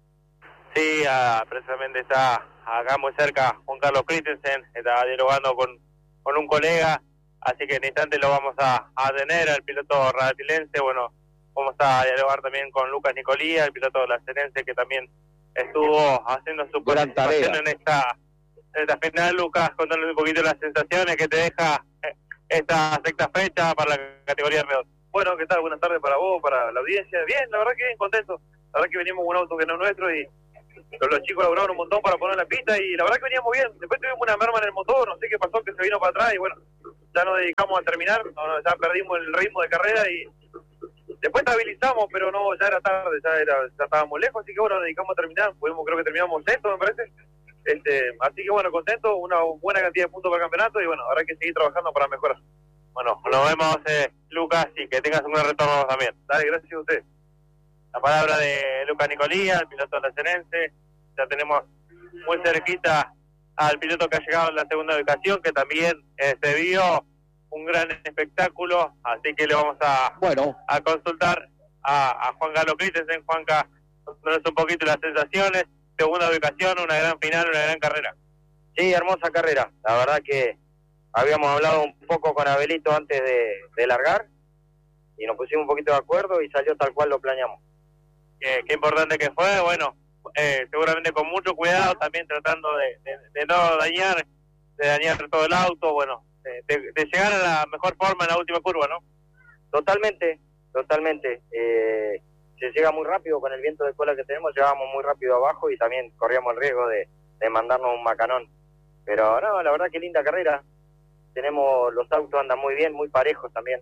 Sí, ah, precisamente está acá muy cerca Juan Carlos Christensen, está dialogando con, con un colega, así que en instante lo vamos a, a tener, al piloto radatilense. Bueno, vamos a dialogar también con Lucas Nicolía, el piloto lacerense, que también estuvo haciendo su gran participación en esta, en esta final. Lucas, contándole un poquito las sensaciones que te deja esta sexta fecha para la categoría R dos. Bueno, ¿qué tal? Buenas tardes para vos, para la audiencia. Bien, la verdad que bien contento. La verdad que venimos con un auto que no es nuestro y los, los chicos labraron un montón para poner la pista y la verdad que veníamos bien. Después tuvimos una merma en el motor, no sé qué pasó, que se vino para atrás y bueno, ya nos dedicamos a terminar, no, no, ya perdimos el ritmo de carrera y después estabilizamos, pero no, ya era tarde, ya, era, ya estábamos lejos, así que bueno, nos dedicamos a terminar. Pudimos, creo que terminamos sexto, me parece. Este, así que bueno, contento, una buena cantidad de puntos para el campeonato y bueno, habrá que seguir trabajando para mejorar. Bueno, nos vemos, eh, Lucas, y que tengas un buen retorno también. Dale, gracias a usted. La palabra de Lucas Nicolía, el piloto lacerense. Ya tenemos muy cerquita al piloto que ha llegado en la segunda ubicación, que también eh, se vio un gran espectáculo, así que le vamos a, bueno. a consultar a, a Juan Carlos Christensen. Juanca, contarnos un poquito las sensaciones. Segunda ubicación, una gran final, una gran carrera. Sí, hermosa carrera. La verdad que habíamos hablado un poco con Abelito antes de, de largar y nos pusimos un poquito de acuerdo y salió tal cual lo planeamos. Qué, qué importante que fue, bueno, eh, seguramente con mucho cuidado, también tratando de, de, de no dañar, de dañar todo el auto, bueno, de, de, de llegar a la mejor forma en la última curva, ¿no? Totalmente, totalmente. Eh, se llega muy rápido con el viento de cola que tenemos, llegábamos muy rápido abajo y también corríamos el riesgo de, de mandarnos un macanón. Pero no, la verdad que linda carrera. Tenemos, los autos andan muy bien, muy parejos también.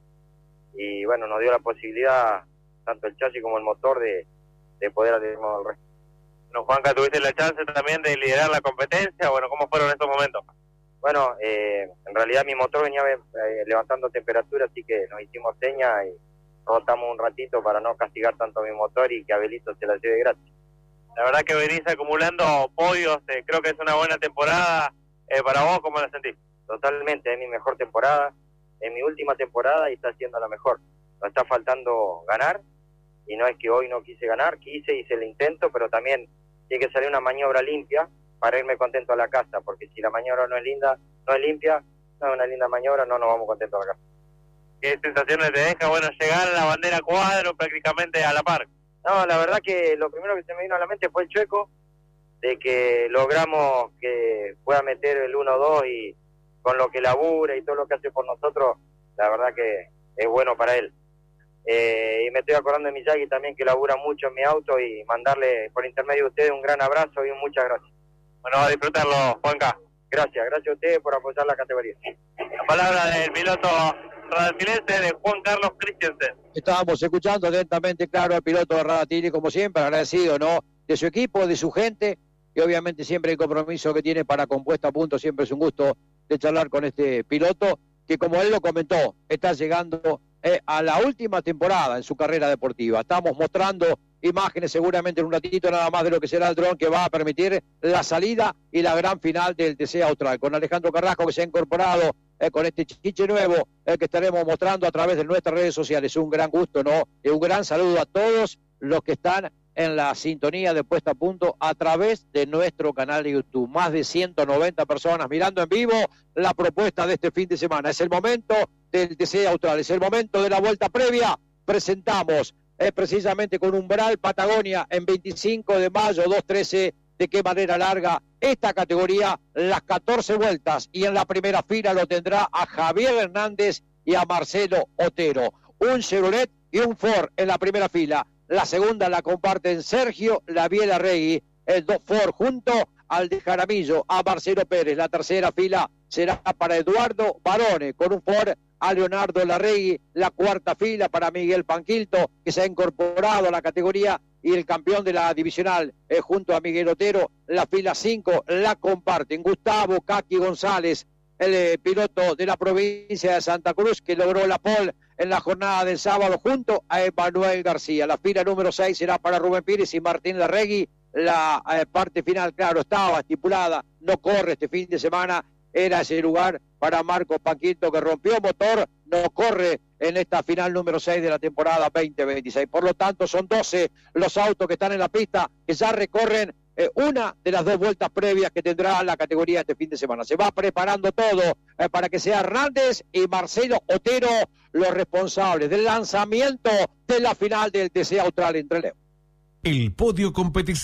Y bueno, nos dio la posibilidad, tanto el chasis como el motor, de, de poder adelantar al resto. Bueno, Juanca, ¿tuviste la chance también de liderar la competencia? Bueno, ¿cómo fueron estos momentos? Bueno, eh, en realidad mi motor venía eh, levantando temperatura, así que nos hicimos señas y rotamos un ratito para no castigar tanto a mi motor y que Abelito se la lleve gratis. La verdad que venís acumulando podios, eh, creo que es una buena temporada eh, para vos. ¿Cómo la sentís? Totalmente, es mi mejor temporada, es mi última temporada y está siendo la mejor. Nos está faltando ganar y no es que hoy no quise ganar, quise, hice el intento, pero también tiene que salir una maniobra limpia para irme contento a la casa, porque si la maniobra no es linda, no es limpia, no es una linda maniobra, no nos vamos contentos a la casa. ¿Qué sensaciones te deja, bueno, llegar a la bandera cuadro prácticamente a la par? No, la verdad que lo primero que se me vino a la mente fue el Chueco, de que logramos que pueda meter el uno dos y con lo que labura y todo lo que hace por nosotros, la verdad que es bueno para él. Eh, y me estoy acordando de Miyagi también, que labura mucho en mi auto, y mandarle por intermedio de ustedes un gran abrazo y un muchas gracias. Bueno, a disfrutarlo, Juanca. Gracias, gracias a ustedes por apoyar la categoría. La palabra del piloto radatilense de Juan Carlos Christensen. Estábamos escuchando atentamente, claro, al piloto de Radatili, como siempre, agradecido, ¿no?, de su equipo, de su gente, y obviamente siempre el compromiso que tiene para con Puesta a Punto. Siempre es un gusto de charlar con este piloto, que como él lo comentó, está llegando eh, a la última temporada en su carrera deportiva. Estamos mostrando imágenes seguramente en un ratito nada más de lo que será el dron que va a permitir la salida y la gran final del T C Austral, con Alejandro Carrasco, que se ha incorporado eh, con este chiche nuevo eh, que estaremos mostrando a través de nuestras redes sociales. Un gran gusto, ¿no? Y un gran saludo a todos los que están en la sintonía de Puesta a Punto a través de nuestro canal de YouTube. Más de ciento noventa personas mirando en vivo la propuesta de este fin de semana. Es el momento del T C Austral, es el momento de la vuelta previa. Presentamos eh, precisamente con Umbral Patagonia en veinticinco de mayo, dos trece, de qué manera larga esta categoría, las catorce vueltas, y en la primera fila lo tendrá a Javier Hernández y a Marcelo Otero. Un Chevrolet y un Ford en la primera fila. La segunda la comparten Sergio Laviel Arregui, el dos Ford, junto al de Jaramillo, a Marcelo Pérez. La tercera fila será para Eduardo Barone, con un Ford, a Leonardo Larregui. La cuarta fila para Miguel Panquilto, que se ha incorporado a la categoría, y el campeón de la divisional, eh, junto a Miguel Otero. La fila cinco la comparten Gustavo Caqui González, el eh, piloto de la provincia de Santa Cruz, que logró la pole en la jornada del sábado, junto a Emanuel García. La fila número seis será para Rubén Pires y Martín Larregui. La eh, parte final, claro, estaba estipulada, no corre este fin de semana, era ese lugar para Marco Panquito, que rompió motor, no corre en esta final número seis de la temporada veinte veintiséis. Por lo tanto, son doce los autos que están en la pista, que ya recorren eh, una de las dos vueltas previas que tendrá la categoría este fin de semana. Se va preparando todo eh, para que sea Hernández y Marcelo Otero los responsables del lanzamiento de la final del T C Austral entre León. El Podio Competición,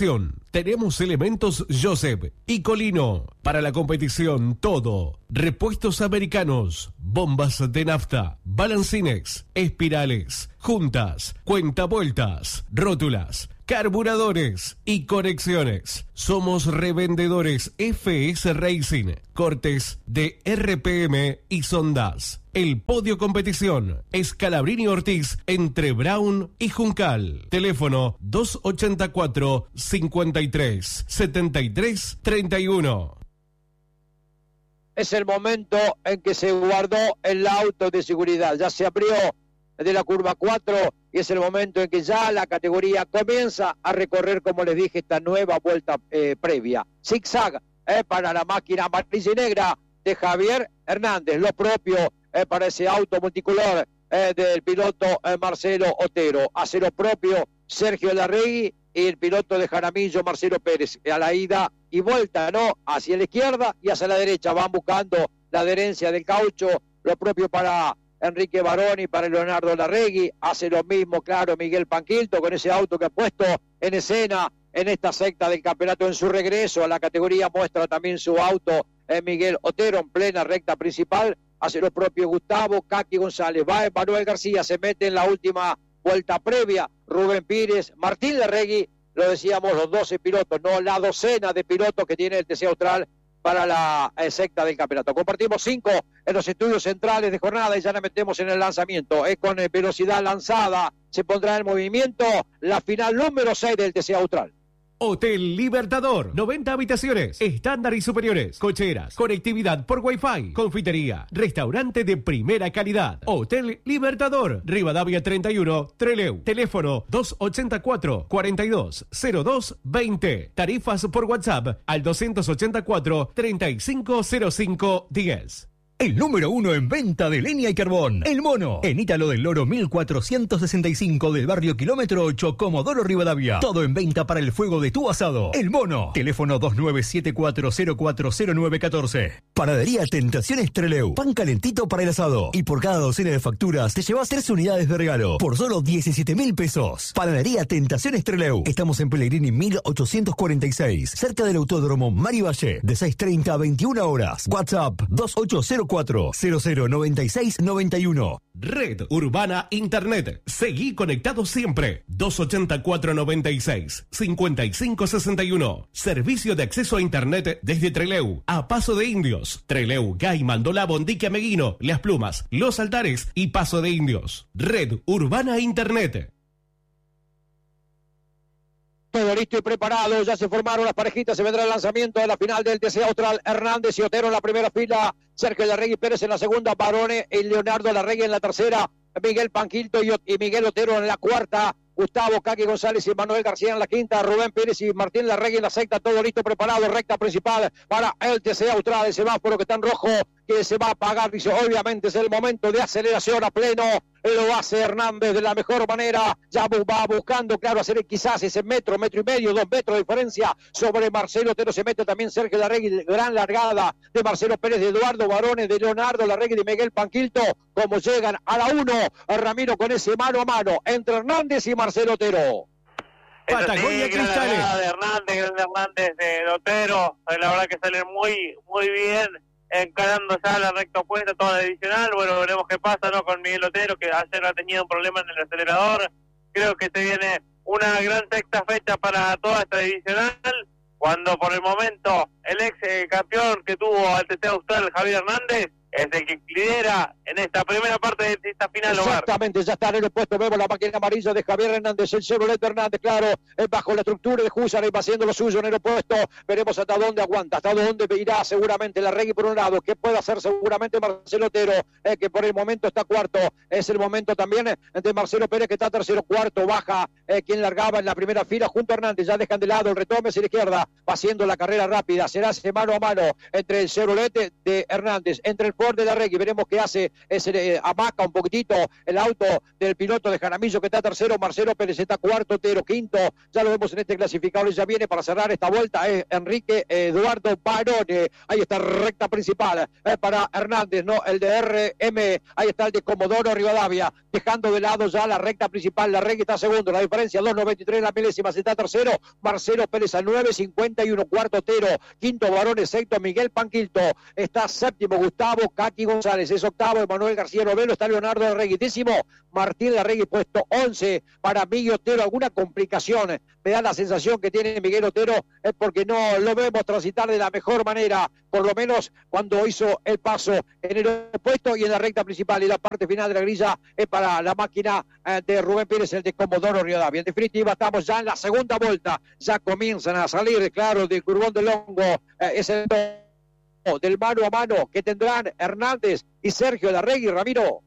Tenemos elementos Joseph y Colino. Para la competición, todo. Repuestos americanos, bombas de nafta, balancines, espirales, juntas, cuentavueltas, rótulas, carburadores y conexiones. Somos revendedores F S Racing, cortes de R P M y sondas. El podio competición es Calabrini Ortiz entre Brown y Juncal. Teléfono dos ochenta y cuatro, cincuenta y tres, setenta y tres, treinta y uno. Es el momento en que se guardó el auto de seguridad. Ya se abrió de la curva cuatro y es el momento en que ya la categoría comienza a recorrer, como les dije, esta nueva vuelta eh, previa. Zigzag eh, para la máquina amarilla y negra de Javier Hernández, lo propio eh, para ese auto multicolor eh, del piloto eh, Marcelo Otero. Hace lo propio Sergio Larregui y el piloto de Jaramillo, Marcelo Pérez, a la ida y vuelta, ¿no? Hacia la izquierda y hacia la derecha, van buscando la adherencia del caucho, lo propio para Enrique Baroni, para Leonardo Larregui, hace lo mismo, claro, Miguel Panquilto, con ese auto que ha puesto en escena en esta secta del campeonato en su regreso a la categoría, muestra también su auto, eh, Miguel Otero, en plena recta principal, hace lo propio Gustavo Caqui González, va Manuel García, se mete en la última vuelta previa, Rubén Pires, Martín Larregui, lo decíamos, los doce pilotos, no la docena de pilotos que tiene el T C Austral para la eh, secta del campeonato. Compartimos cinco en los estudios centrales de jornada y ya nos metemos en el lanzamiento. Es con eh, velocidad lanzada, se pondrá en movimiento la final número seis del T C Austral. Hotel Libertador, noventa habitaciones, estándar y superiores, cocheras, conectividad por Wi-Fi, confitería, restaurante de primera calidad. Hotel Libertador, Rivadavia treinta y uno, Trelew. Teléfono dos ochenta y cuatro, cuarenta y dos, cero dos, veinte. Tarifas por WhatsApp al doscientos ochenta y cuatro, treinta y cinco cero cinco, diez. El número uno en venta de leña y carbón. El Mono. En Ítalo del Loro mil cuatrocientos sesenta y cinco del barrio Kilómetro ocho, Comodoro Rivadavia. Todo en venta para el fuego de tu asado. El Mono. Teléfono dos nueve siete cuatro cero cuatro cero nueve uno cuatro. Panadería Tentaciones Trelew. Pan calentito para el asado. Y por cada docena de facturas te llevas tres unidades de regalo. Por solo diecisiete mil pesos. Panadería Tentaciones Trelew. Estamos en Pellegrini mil ochocientos cuarenta y seis. Cerca del Autódromo Mari Valle. De seis treinta a veintiuna horas. WhatsApp dos ocho cero cuatro, cero cero noventa y seis noventa y uno. Red Urbana Internet. Seguí conectado siempre. dos ochenta y cuatro, noventa y seis, cincuenta y cinco sesenta y uno. Servicio de acceso a Internet desde Trelew a Paso de Indios. Trelew, Gay, Mandola, Bondique, Meguino, Las Plumas, Los Altares y Paso de Indios. Red Urbana Internet. Todo listo y preparado, ya se formaron las parejitas, se vendrá el lanzamiento de la final del T C Austral. Hernández y Otero en la primera fila, Sergio Larregui Pérez en la segunda, Barone y Leonardo Larregui en la tercera, Miguel Panquilto y, y Miguel Otero en la cuarta, Gustavo Caqui González y Manuel García en la quinta, Rubén Pérez y Martín Larregui en la sexta, todo listo, preparado, recta principal para el T C Austral, el semáforo que está en rojo, que se va a apagar, dice, obviamente es el momento de aceleración a pleno, lo hace Hernández de la mejor manera, ya va buscando, claro, hacer quizás ese metro, metro y medio, dos metros de diferencia sobre Marcelo Otero, se mete también Sergio Larregui, gran largada de Marcelo Pérez, de Eduardo Barone, de Leonardo Larregui, de Miguel Panquilto, como llegan a la uno, Ramiro con ese mano a mano entre Hernández y Marcelo Otero. Patagonia sí, gran Cristales. largada de Hernández, gran Hernández de Otero, la verdad que salen muy, muy bien, encarando ya la recta opuesta, toda la adicional. Bueno, veremos qué pasa, ¿no?, con Miguel Otero, que ayer ha tenido un problema en el acelerador. Creo que se viene una gran sexta fecha para toda esta divisional, cuando por el momento el ex eh, campeón que tuvo al T C Austral, Javier Hernández, es el que lidera en esta primera parte de esta final. Exactamente, ya está en el puesto, vemos la máquina amarilla de Javier Hernández, el Chevrolet Hernández, claro, bajo la estructura de Husar y va haciendo lo suyo en el puesto, veremos hasta dónde aguanta, hasta dónde irá seguramente Larregui por un lado, que puede hacer seguramente Marcelo Otero, eh, que por el momento está cuarto, es el momento también eh, de Marcelo Pérez, que está tercero, cuarto, baja, eh, quien largaba en la primera fila junto a Hernández, ya dejan de lado el retome hacia la izquierda, va haciendo la carrera rápida, será ese mano a mano entre el Chevrolet de Hernández, entre el Ford de la Regui. Veremos qué hace, se eh, amaca un poquitito el auto del piloto de Jaramillo, que está tercero. Marcelo Pérez está cuarto, Otero quinto. Ya lo vemos en este clasificador, ya viene para cerrar esta vuelta es Enrique Eduardo Barone. Ahí está recta principal eh, para Hernández, no el de R M. Ahí está el de Comodoro Rivadavia, dejando de lado ya la recta principal. La Regui está segundo, la diferencia dos noventa y tres la milésima. Está tercero Marcelo Pérez a nueve cincuenta y uno, cuarto Otero, quinto Barone, sexto Miguel Panquilto, está séptimo Gustavo Caqui González, es octavo Emanuel García, noveno está Leonardo Larregui, décimo Martín Larregui, puesto once para Miguel Otero. Alguna complicación me da la sensación que tiene Miguel Otero, es porque no lo vemos transitar de la mejor manera, por lo menos cuando hizo el paso en el puesto y en la recta principal, y la parte final de la grilla es para la máquina eh, de Rubén Pérez, el de Comodoro Rivadavia. En definitiva, estamos ya en la segunda vuelta, ya comienzan a salir, claro, del curvón del hongo, eh, es el del mano a mano que tendrán Hernández y Sergio Larregui. Ramiro.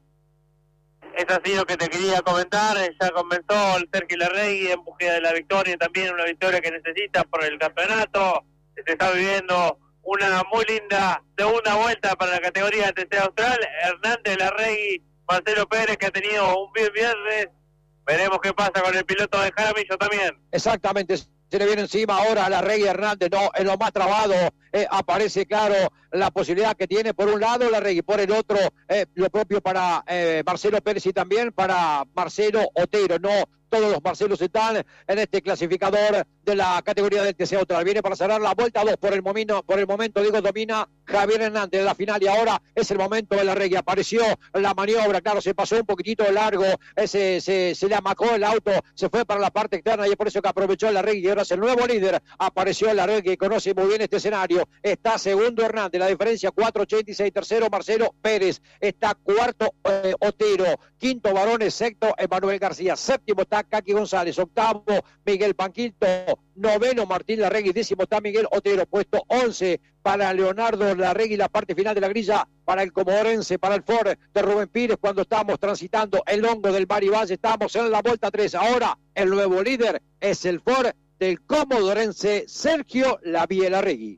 Es así lo que te quería comentar, ya comenzó el Sergio Larregui en búsqueda de la victoria, también una victoria que necesita por el campeonato. Se está viviendo una muy linda segunda vuelta para la categoría de T C Austral. Hernández, Larregui, Marcelo Pérez, que ha tenido un bien viernes. Veremos qué pasa con el piloto de Jaramillo también. Exactamente. Se le viene encima ahora a Larregui. Hernández, no, en lo más trabado, eh, aparece claro la posibilidad que tiene por un lado Larregui, por el otro eh, lo propio para eh, Marcelo Pérez y también para Marcelo Otero. No todos los Marcelos están en este clasificador de la categoría del T C Austral. Viene para cerrar la vuelta dos por el momento, por el momento digo, domina Javier Hernández de la final, y ahora es el momento de Larregui. Apareció la maniobra, claro, se pasó un poquitito de largo, ese, se, se le amacó el auto, se fue para la parte externa y es por eso que aprovechó Larregui, y ahora es el nuevo líder. Apareció Larregui, que conoce muy bien este escenario. Está segundo Hernández, la diferencia cuatro ochenta y seis, tercero Marcelo Pérez, está cuarto eh, Otero, quinto Barone, sexto Emanuel García, séptimo está Caqui González, octavo Miguel Panquilto, noveno Martín Larregui, décimo está Miguel Otero, puesto once para Leonardo Larregui, la parte final de la grilla para el comodorense, para el Ford de Rubén Pires, cuando estamos transitando el hongo del Mar y Valle. Estamos en la vuelta tres, ahora el nuevo líder es el Ford del comodorense Sergio Lavie Larregui.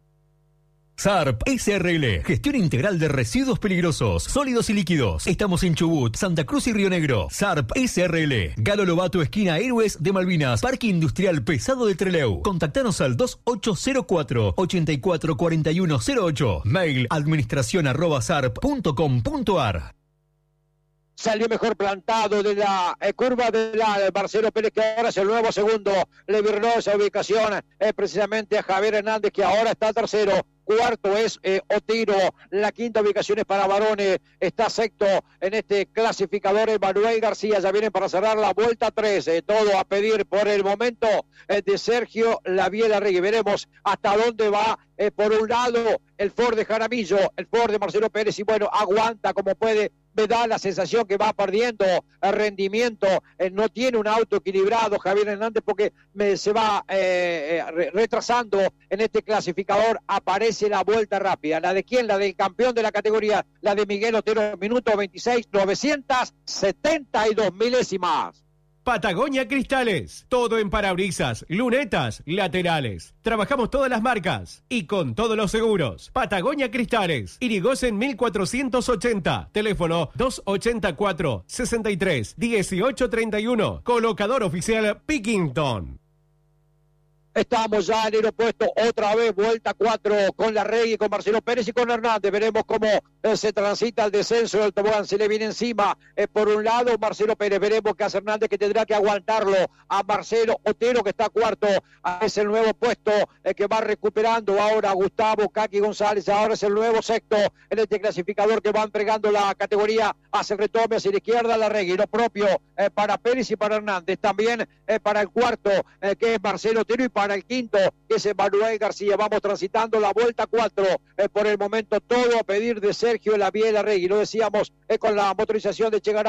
S A R P S R L, gestión integral de residuos peligrosos, sólidos y líquidos. Estamos en Chubut, Santa Cruz y Río Negro. S A R P S R L, Galo Lobato, esquina Héroes de Malvinas, Parque Industrial Pesado de Trelew. Contactanos al dos ocho cero cuatro, ocho cuatro cuatro uno cero ocho. Mail administración arroba sarp punto com punto ar. Salió mejor plantado de la eh, curva de la de Marcelo Pérez, que ahora es el nuevo segundo. Le virló esa ubicación eh, precisamente a Javier Hernández, que ahora está tercero. Cuarto es eh, Otero, la quinta ubicación es para Barone, está sexto en este clasificador Emanuel García. Ya vienen para cerrar la vuelta tres, eh, todo a pedir por el momento eh, de Sergio Lavie Larregui. Veremos hasta dónde va, eh, por un lado el Ford de Jaramillo, el Ford de Marcelo Pérez, y bueno, aguanta como puede. Me da la sensación que va perdiendo el rendimiento, eh, no tiene un auto equilibrado Javier Hernández, porque me, se va eh, eh, retrasando en este clasificador. Aparece la vuelta rápida, ¿la de quién? La del campeón de la categoría, la de Miguel Otero, minuto veintiséis, novecientos setenta y dos milésimas. Patagonia Cristales, todo en parabrisas, lunetas, laterales. Trabajamos todas las marcas y con todos los seguros. Patagonia Cristales, Irigoyen mil cuatrocientos ochenta, teléfono dos ochenta y cuatro, sesenta y tres, dieciocho treinta y uno, colocador oficial Pickington. Estamos ya en el opuesto, otra vez vuelta cuatro con Larregui, con Marcelo Pérez y con Hernández. Veremos cómo eh, se transita el descenso del tobogán, se le viene encima eh, por un lado Marcelo Pérez. Veremos que hace Hernández, que tendrá que aguantarlo a Marcelo Otero, que está cuarto. Es el nuevo puesto eh, que va recuperando ahora Gustavo Caqui González. Ahora es el nuevo sexto en este clasificador, que va entregando la categoría hacia el retome, hacia la izquierda Larregui. Lo propio eh, para Pérez y para Hernández. También eh, para el cuarto, eh, que es Marcelo Otero, y para el quinto, que es Emanuel García. Vamos transitando la vuelta cuatro, eh, por el momento todo a pedir de Sergio Lavie Larregui. Lo decíamos eh, con la motorización de Chegaray, con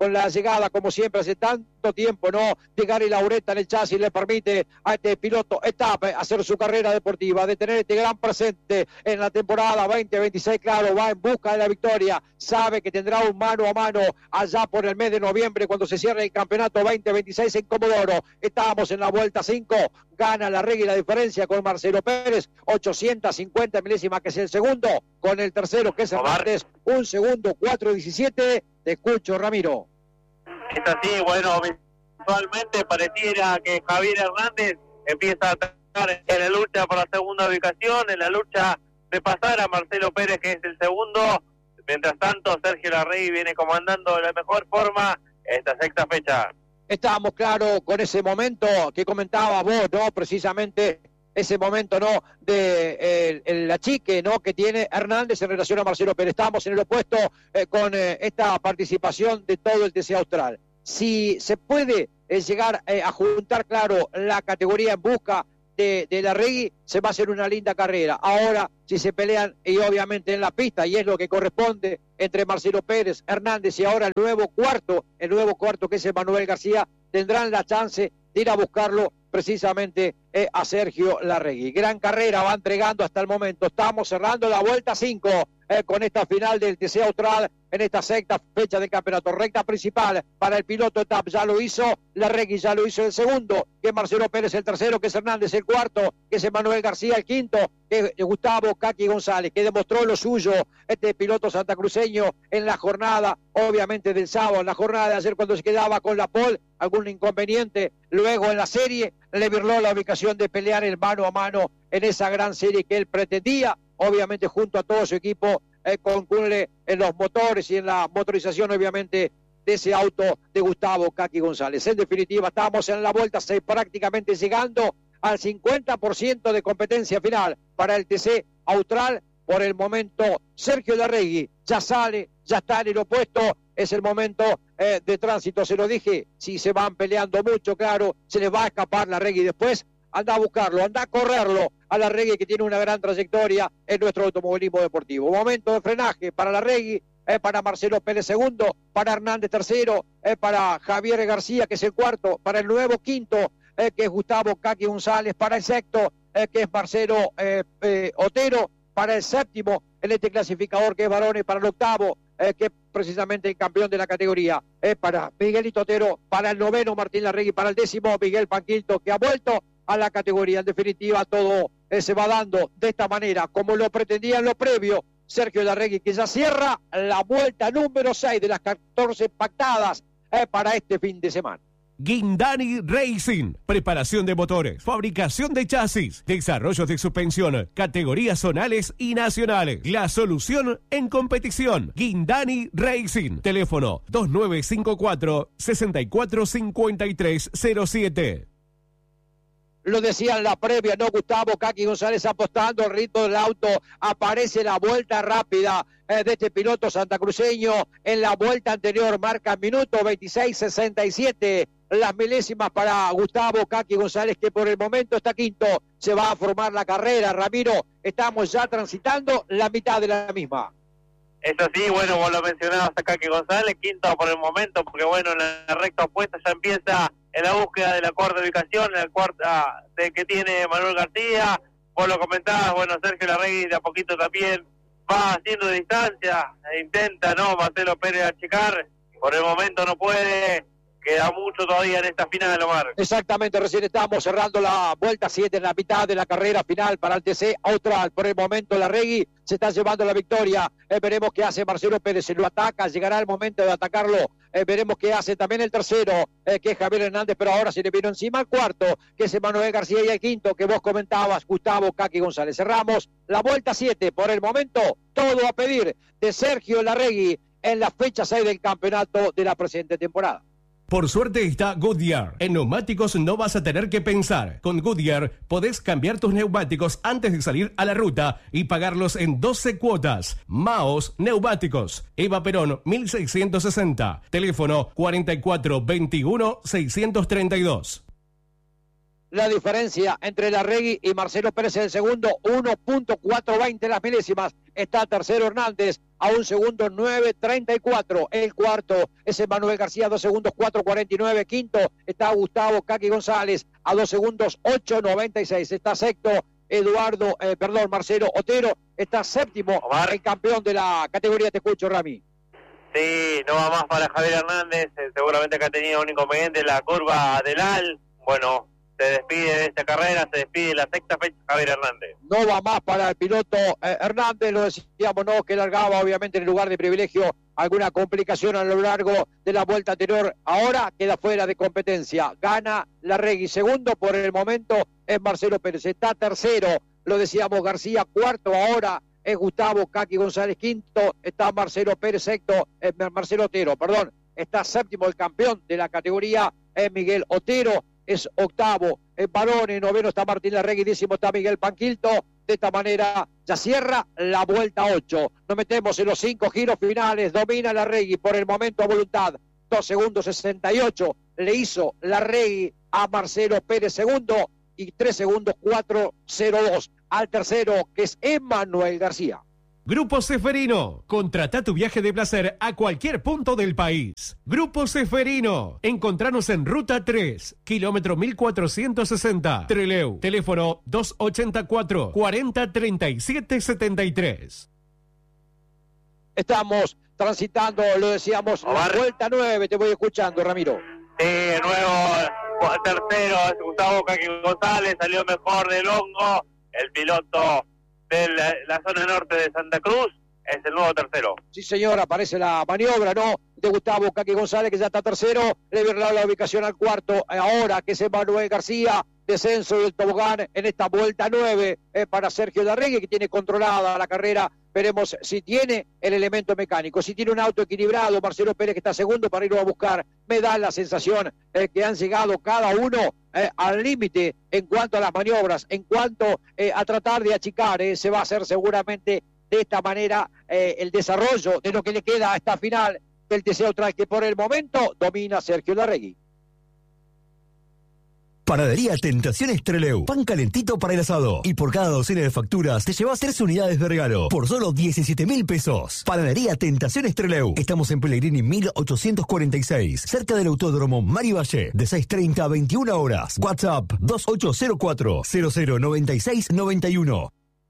con la llegada, como siempre, hace tanto tiempo, ¿no? De Gary Lauretta en el chasis le permite a este piloto etapa hacer su carrera deportiva, de tener este gran presente en la temporada veinte veintiséis, claro, va en busca de la victoria, sabe que tendrá un mano a mano allá por el mes de noviembre cuando se cierre el campeonato veinte veintiséis en Comodoro. Estamos en la vuelta cinco, gana Larregui la diferencia con Marcelo Pérez, ochocientos cincuenta milésimas, que es el segundo, con el tercero, que es Hernández, un segundo, cuatro diecisiete. Te escucho, Ramiro. Es así, bueno, visualmente pareciera que Javier Hernández empieza a estar en la lucha por la segunda ubicación, en la lucha de pasar a Marcelo Pérez, que es el segundo. Mientras tanto, Sergio Larregui viene comandando de la mejor forma esta sexta fecha. Estábamos claro con ese momento que comentabas vos, ¿no? Precisamente ese momento, ¿no? De eh, el achique, ¿no? Que tiene Hernández en relación a Marcelo Pérez. Estamos en el opuesto eh, con eh, esta participación de todo el T C Austral. Si se puede eh, llegar eh, a juntar, claro, la categoría en busca de, de Larregui, se va a hacer una linda carrera. Ahora, si se pelean, y obviamente en la pista, y es lo que corresponde entre Marcelo Pérez, Hernández y ahora el nuevo cuarto, el nuevo cuarto que es Emanuel García, tendrán la chance de ir a buscarlo precisamente eh, a Sergio Larregui. Gran carrera va entregando hasta el momento. Estamos cerrando la vuelta cinco eh, con esta final del T C Austral en esta sexta fecha del campeonato. Recta principal para el piloto Etap, ya lo hizo Larregui, ya lo hizo el segundo, que es Marcelo Pérez el tercero, que es Hernández el cuarto, que es Emanuel García el quinto, que es Gustavo Caqui González, que demostró lo suyo este piloto santacruceño en la jornada, obviamente del sábado, en la jornada de ayer cuando se quedaba con la pole, algún inconveniente, luego en la serie le virló la ubicación de pelear el mano a mano en esa gran serie que él pretendía, obviamente junto a todo su equipo, eh, concurre en los motores y en la motorización, obviamente, de ese auto de Gustavo Caqui González. En definitiva, estamos en la vuelta seis, prácticamente llegando al cincuenta por ciento de competencia final para el T C Austral. Por el momento, Sergio Larregui ya sale, ya está en el opuesto, es el momento eh, de tránsito, se lo dije, si se van peleando mucho, claro, se les va a escapar Larregui después, anda a buscarlo, anda a correrlo a Larregui, que tiene una gran trayectoria en nuestro automovilismo deportivo. Momento de frenaje para Larregui, eh, para Marcelo Pérez segundo, para Hernández tercero, eh, para Javier García, que es el cuarto, para el nuevo quinto, eh, que es Gustavo Caqui González, para el sexto, eh, que es Marcelo eh, eh, Otero, para el séptimo, en este clasificador que es varones, para el octavo, eh, que es precisamente el campeón de la categoría, eh, para Miguelito Otero, para el noveno Martín Larregui, para el décimo Miguel Panquilto, que ha vuelto a la categoría. En definitiva, todo eh, se va dando de esta manera, como lo pretendía en lo previo Sergio Larregui, que ya cierra la vuelta número seis de las catorce pactadas eh, para este fin de semana. Guindani Racing, preparación de motores, fabricación de chasis, desarrollo de suspensión, categorías zonales y nacionales. La solución en competición. Guindani Racing, teléfono dos nueve cinco cuatro, seis cuatro cinco tres cero siete. Lo decía en la previa, ¿no? Gustavo Caqui González apostando al ritmo del auto. Aparece la vuelta rápida eh, de este piloto santacruceño. En la vuelta anterior marca minuto veintiséis sesenta y siete. Las milésimas para Gustavo Caqui González, que por el momento está quinto. Se va a formar la carrera, Ramiro. Estamos ya transitando la mitad de la misma. Es así, bueno, vos lo mencionabas a Caqui González, quinto por el momento, porque bueno, en la recta opuesta ya empieza en la búsqueda de la cuarta ubicación, en la cuarta de que tiene Manuel García. Vos lo comentabas, bueno, Sergio Larregui de a poquito también va haciendo distancia, e intenta, ¿no? Marcelo Pérez achicar, por el momento no puede, queda mucho todavía en esta final, Omar. Exactamente, recién estamos cerrando la vuelta siete en la mitad de la carrera final para el T C Austral. Por el momento Larregui se está llevando la victoria. Eh, veremos qué hace Marcelo Pérez, se lo ataca, llegará el momento de atacarlo. Eh, veremos qué hace también el tercero, eh, que es Javier Hernández, pero ahora se le vino encima al cuarto, que es Emanuel García, y el quinto, que vos comentabas, Gustavo Caqui González. Cerramos la vuelta siete. Por el momento, todo a pedir de Sergio Larregui en la fecha seis del campeonato de la presente temporada. Por suerte está Goodyear. En neumáticos no vas a tener que pensar. Con Goodyear podés cambiar tus neumáticos antes de salir a la ruta y pagarlos en doce cuotas. Maos Neumáticos. Eva Perón, mil seiscientos sesenta. Teléfono cuarenta y cuatro veintiuno seiscientos treinta y dos. La diferencia entre Larregui y Marcelo Pérez en el segundo, uno punto cuatrocientos veinte las milésimas. Está tercero Hernández a un segundo nueve treinta y cuatro. El cuarto es Emanuel García, dos segundos cuatro cuarenta y nueve. Quinto está Gustavo Kaki González a dos segundos ocho noventa y seis. Está sexto Eduardo, eh, perdón, Marcelo Otero. Está séptimo Omar, el campeón de la categoría. Te escucho, Rami. Sí, no va más para Javier Hernández, eh, seguramente que ha tenido un inconveniente en la curva del A L. Bueno, se despide de esta carrera, se despide de la sexta fecha Javier Hernández. No va más para el piloto eh, Hernández, lo decíamos, no, que largaba obviamente en el lugar de privilegio, alguna complicación a lo largo de la vuelta anterior. Ahora queda fuera de competencia, gana Larregui. Segundo por el momento es Marcelo Pérez, está tercero, lo decíamos, García. Cuarto ahora es Gustavo Kaki González. Quinto está Marcelo Pérez. Sexto es Marcelo Otero, perdón. Está séptimo el campeón de la categoría, es Miguel Otero. Es octavo en varones, noveno está Martín Larregui, décimo está Miguel Panquilto. De esta manera ya cierra la vuelta ocho. Nos metemos en los cinco giros finales. Domina Larregui por el momento a voluntad. dos segundos sesenta y ocho le hizo Larregui a Marcelo Pérez segundo y tres segundos cuatro cero dos al tercero, que es Emanuel García. Grupo Ceferino, contrata tu viaje de placer a cualquier punto del país. Grupo Ceferino, encontranos en Ruta tres, kilómetro mil cuatrocientos sesenta, Trelew. Teléfono dos ochenta y cuatro, cuarenta treinta y siete setenta y tres. Estamos transitando, lo decíamos, la vuelta nueve, te voy escuchando, Ramiro. Sí, de nuevo, tercero es Gustavo Kaki González, salió mejor del hongo, el piloto de la, la zona norte de Santa Cruz, es el nuevo tercero. Sí, señor, aparece la maniobra, ¿no?, de Gustavo Kaki González, que ya está tercero. Le viene la ubicación al cuarto, ahora que es Emanuel García. Descenso del tobogán en esta vuelta nueve eh, para Sergio Larregui, que tiene controlada la carrera. Veremos si tiene el elemento mecánico, si tiene un auto equilibrado. Marcelo Pérez, que está segundo para irlo a buscar. Me da la sensación eh, que han llegado cada uno eh, al límite en cuanto a las maniobras, en cuanto eh, a tratar de achicar. Eh, se va a hacer seguramente de esta manera eh, el desarrollo de lo que le queda a esta final del T C Austral, que por el momento domina Sergio Larregui. Panadería Tentaciones Trelew. Pan calentito para el asado. Y por cada docena de facturas te llevas tres unidades de regalo. Por solo diecisiete mil pesos. Panadería Tentaciones Trelew. Estamos en Pellegrini mil ochocientos cuarenta y seis. Cerca del Autódromo Mari Valle. De seis treinta a veintiuna horas. WhatsApp dos ocho cero cuatro, cero cero nueve seis nueve uno.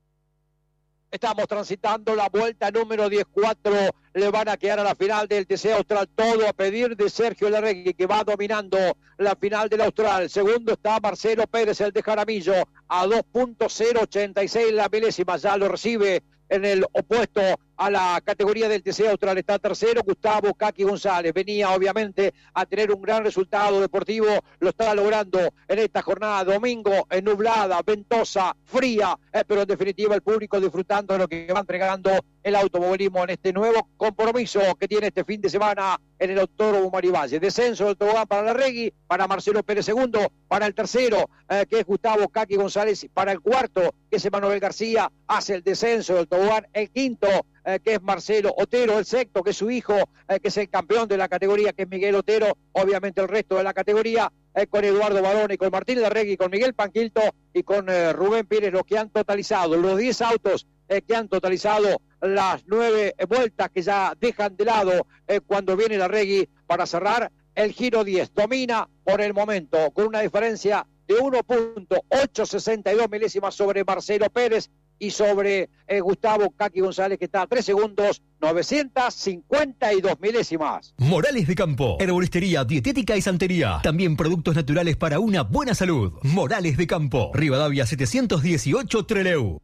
Estamos transitando la vuelta número diez cuatro. Le van a quedar a la final del T C Austral. Todo a pedir de Sergio Larregui, que va dominando la final del Austral. Segundo está Marcelo Pérez, el de Jaramillo, a dos punto cero ochenta y seis la milésima. Ya lo recibe en el opuesto a la categoría del T C Austral. Está tercero Gustavo Kaki González. Venía obviamente a tener un gran resultado deportivo. Lo está logrando en esta jornada domingo, en nublada, ventosa, fría, eh, pero en definitiva el público disfrutando de lo que va entregando el automovilismo en este nuevo compromiso que tiene este fin de semana en el Autódromo Mari Valle. Descenso del tobogán para Larregui, para Marcelo Pérez segundo, para el tercero, eh, que es Gustavo Kaki González, para el cuarto, que es Emanuel García, hace el descenso del tobogán, el quinto, Eh, que es Marcelo Otero, el sexto, que es su hijo, eh, que es el campeón de la categoría, que es Miguel Otero. Obviamente el resto de la categoría, eh, con Eduardo Barone, con Martín Larregui, con Miguel Panquilto y con eh, Rubén Pérez, los que han totalizado, los diez autos eh, que han totalizado las nueve eh, vueltas que ya dejan de lado eh, cuando viene Larregui para cerrar el giro diez. Domina por el momento con una diferencia de uno punto ocho sesenta y dos milésimas sobre Marcelo Pérez y sobre eh, Gustavo Kaki González, que está a tres segundos, novecientos cincuenta y dos milésimas. Morales de Campo, herboristería, dietética y santería. También productos naturales para una buena salud. Morales de Campo, Rivadavia setecientos dieciocho Trelew.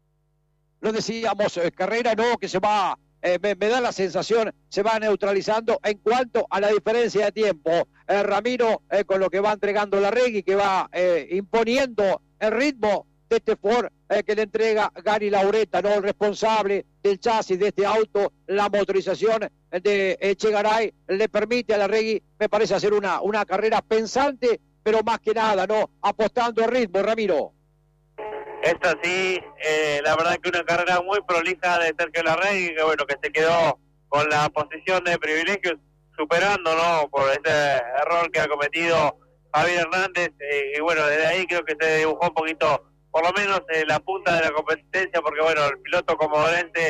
Lo decíamos, eh, carrera no, que se va, eh, me, me da la sensación, se va neutralizando en cuanto a la diferencia de tiempo. Eh, Ramiro, eh, con lo que va entregando Larregui, que va eh, imponiendo el ritmo de este Ford eh, que le entrega Gary Laureta, ¿no?, el responsable del chasis de este auto. La motorización de Echegaray le permite a Larregui, me parece, hacer una, una carrera pensante, pero más que nada, ¿no?, apostando al ritmo, Ramiro. Es así, eh, la verdad que una carrera muy prolija de Sergio Larregui, que bueno, que se quedó con la posición de privilegio, superando, ¿no?, por ese error que ha cometido Javier Hernández, eh, y bueno, desde ahí creo que se dibujó un poquito, por lo menos eh, la punta de la competencia, porque bueno, el piloto comodorense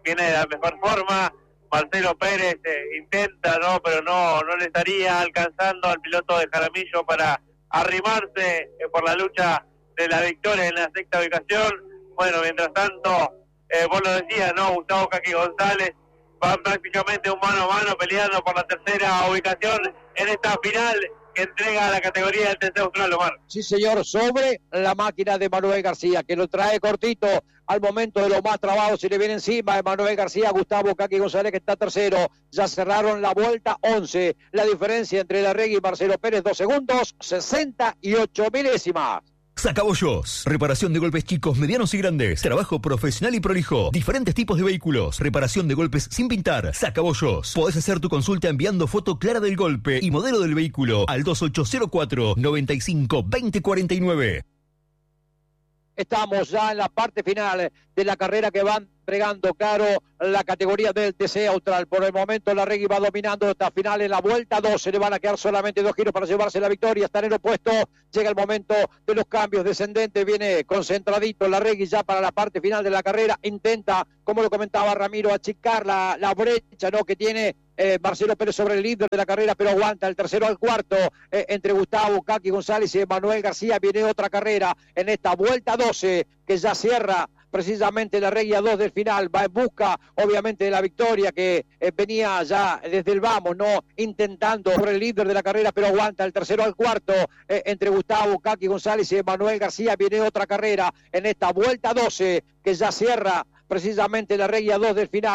viene de la mejor forma. Marcelo Pérez eh, intenta, ¿no? Pero no, no le estaría alcanzando al piloto de Jaramillo para arrimarse eh, por la lucha de la victoria en la sexta ubicación. Bueno, mientras tanto, eh, vos lo decías, ¿no? Gustavo Kaki González van prácticamente un mano a mano peleando por la tercera ubicación en esta final que entrega la categoría del T C Austral, Omar. Sí, señor, sobre la máquina de Manuel García, que lo trae cortito al momento de lo más trabado. Se le viene encima de Manuel García, Gustavo Kaki González, que está tercero. Ya cerraron la vuelta once. La diferencia entre Larregui y Marcelo Pérez, dos segundos, sesenta y ocho milésimas. Sacabollos. Reparación de golpes chicos, medianos y grandes. Trabajo profesional y prolijo. Diferentes tipos de vehículos. Reparación de golpes sin pintar. Sacabollos. Podés hacer tu consulta enviando foto clara del golpe y modelo del vehículo al dos ocho cero cuatro, noventa y cinco, veinte cuarenta y nueve. Estamos ya en la parte final de la carrera que van entregando, claro, la categoría del T C Austral. Por el momento Larregui va dominando esta final en la vuelta doce. Le van a quedar solamente dos giros para llevarse la victoria. Está en el opuesto. Llega el momento de los cambios descendentes. Viene concentradito Larregui ya para la parte final de la carrera. Intenta, como lo comentaba Ramiro, achicar la, la brecha, ¿no?, que tiene Eh, Marcelo Pérez sobre el líder de la carrera, pero aguanta el tercero al cuarto eh, entre Gustavo Kaki González y Manuel García. Viene otra carrera en esta vuelta doce que ya cierra precisamente la regla dos del final. Va en busca obviamente de la victoria que eh, venía ya desde el vamos, no intentando sobre el líder de la carrera, pero aguanta el tercero al cuarto eh, entre Gustavo Kaki González y Manuel García. Viene otra carrera en esta vuelta doce que ya cierra precisamente la regla dos del final.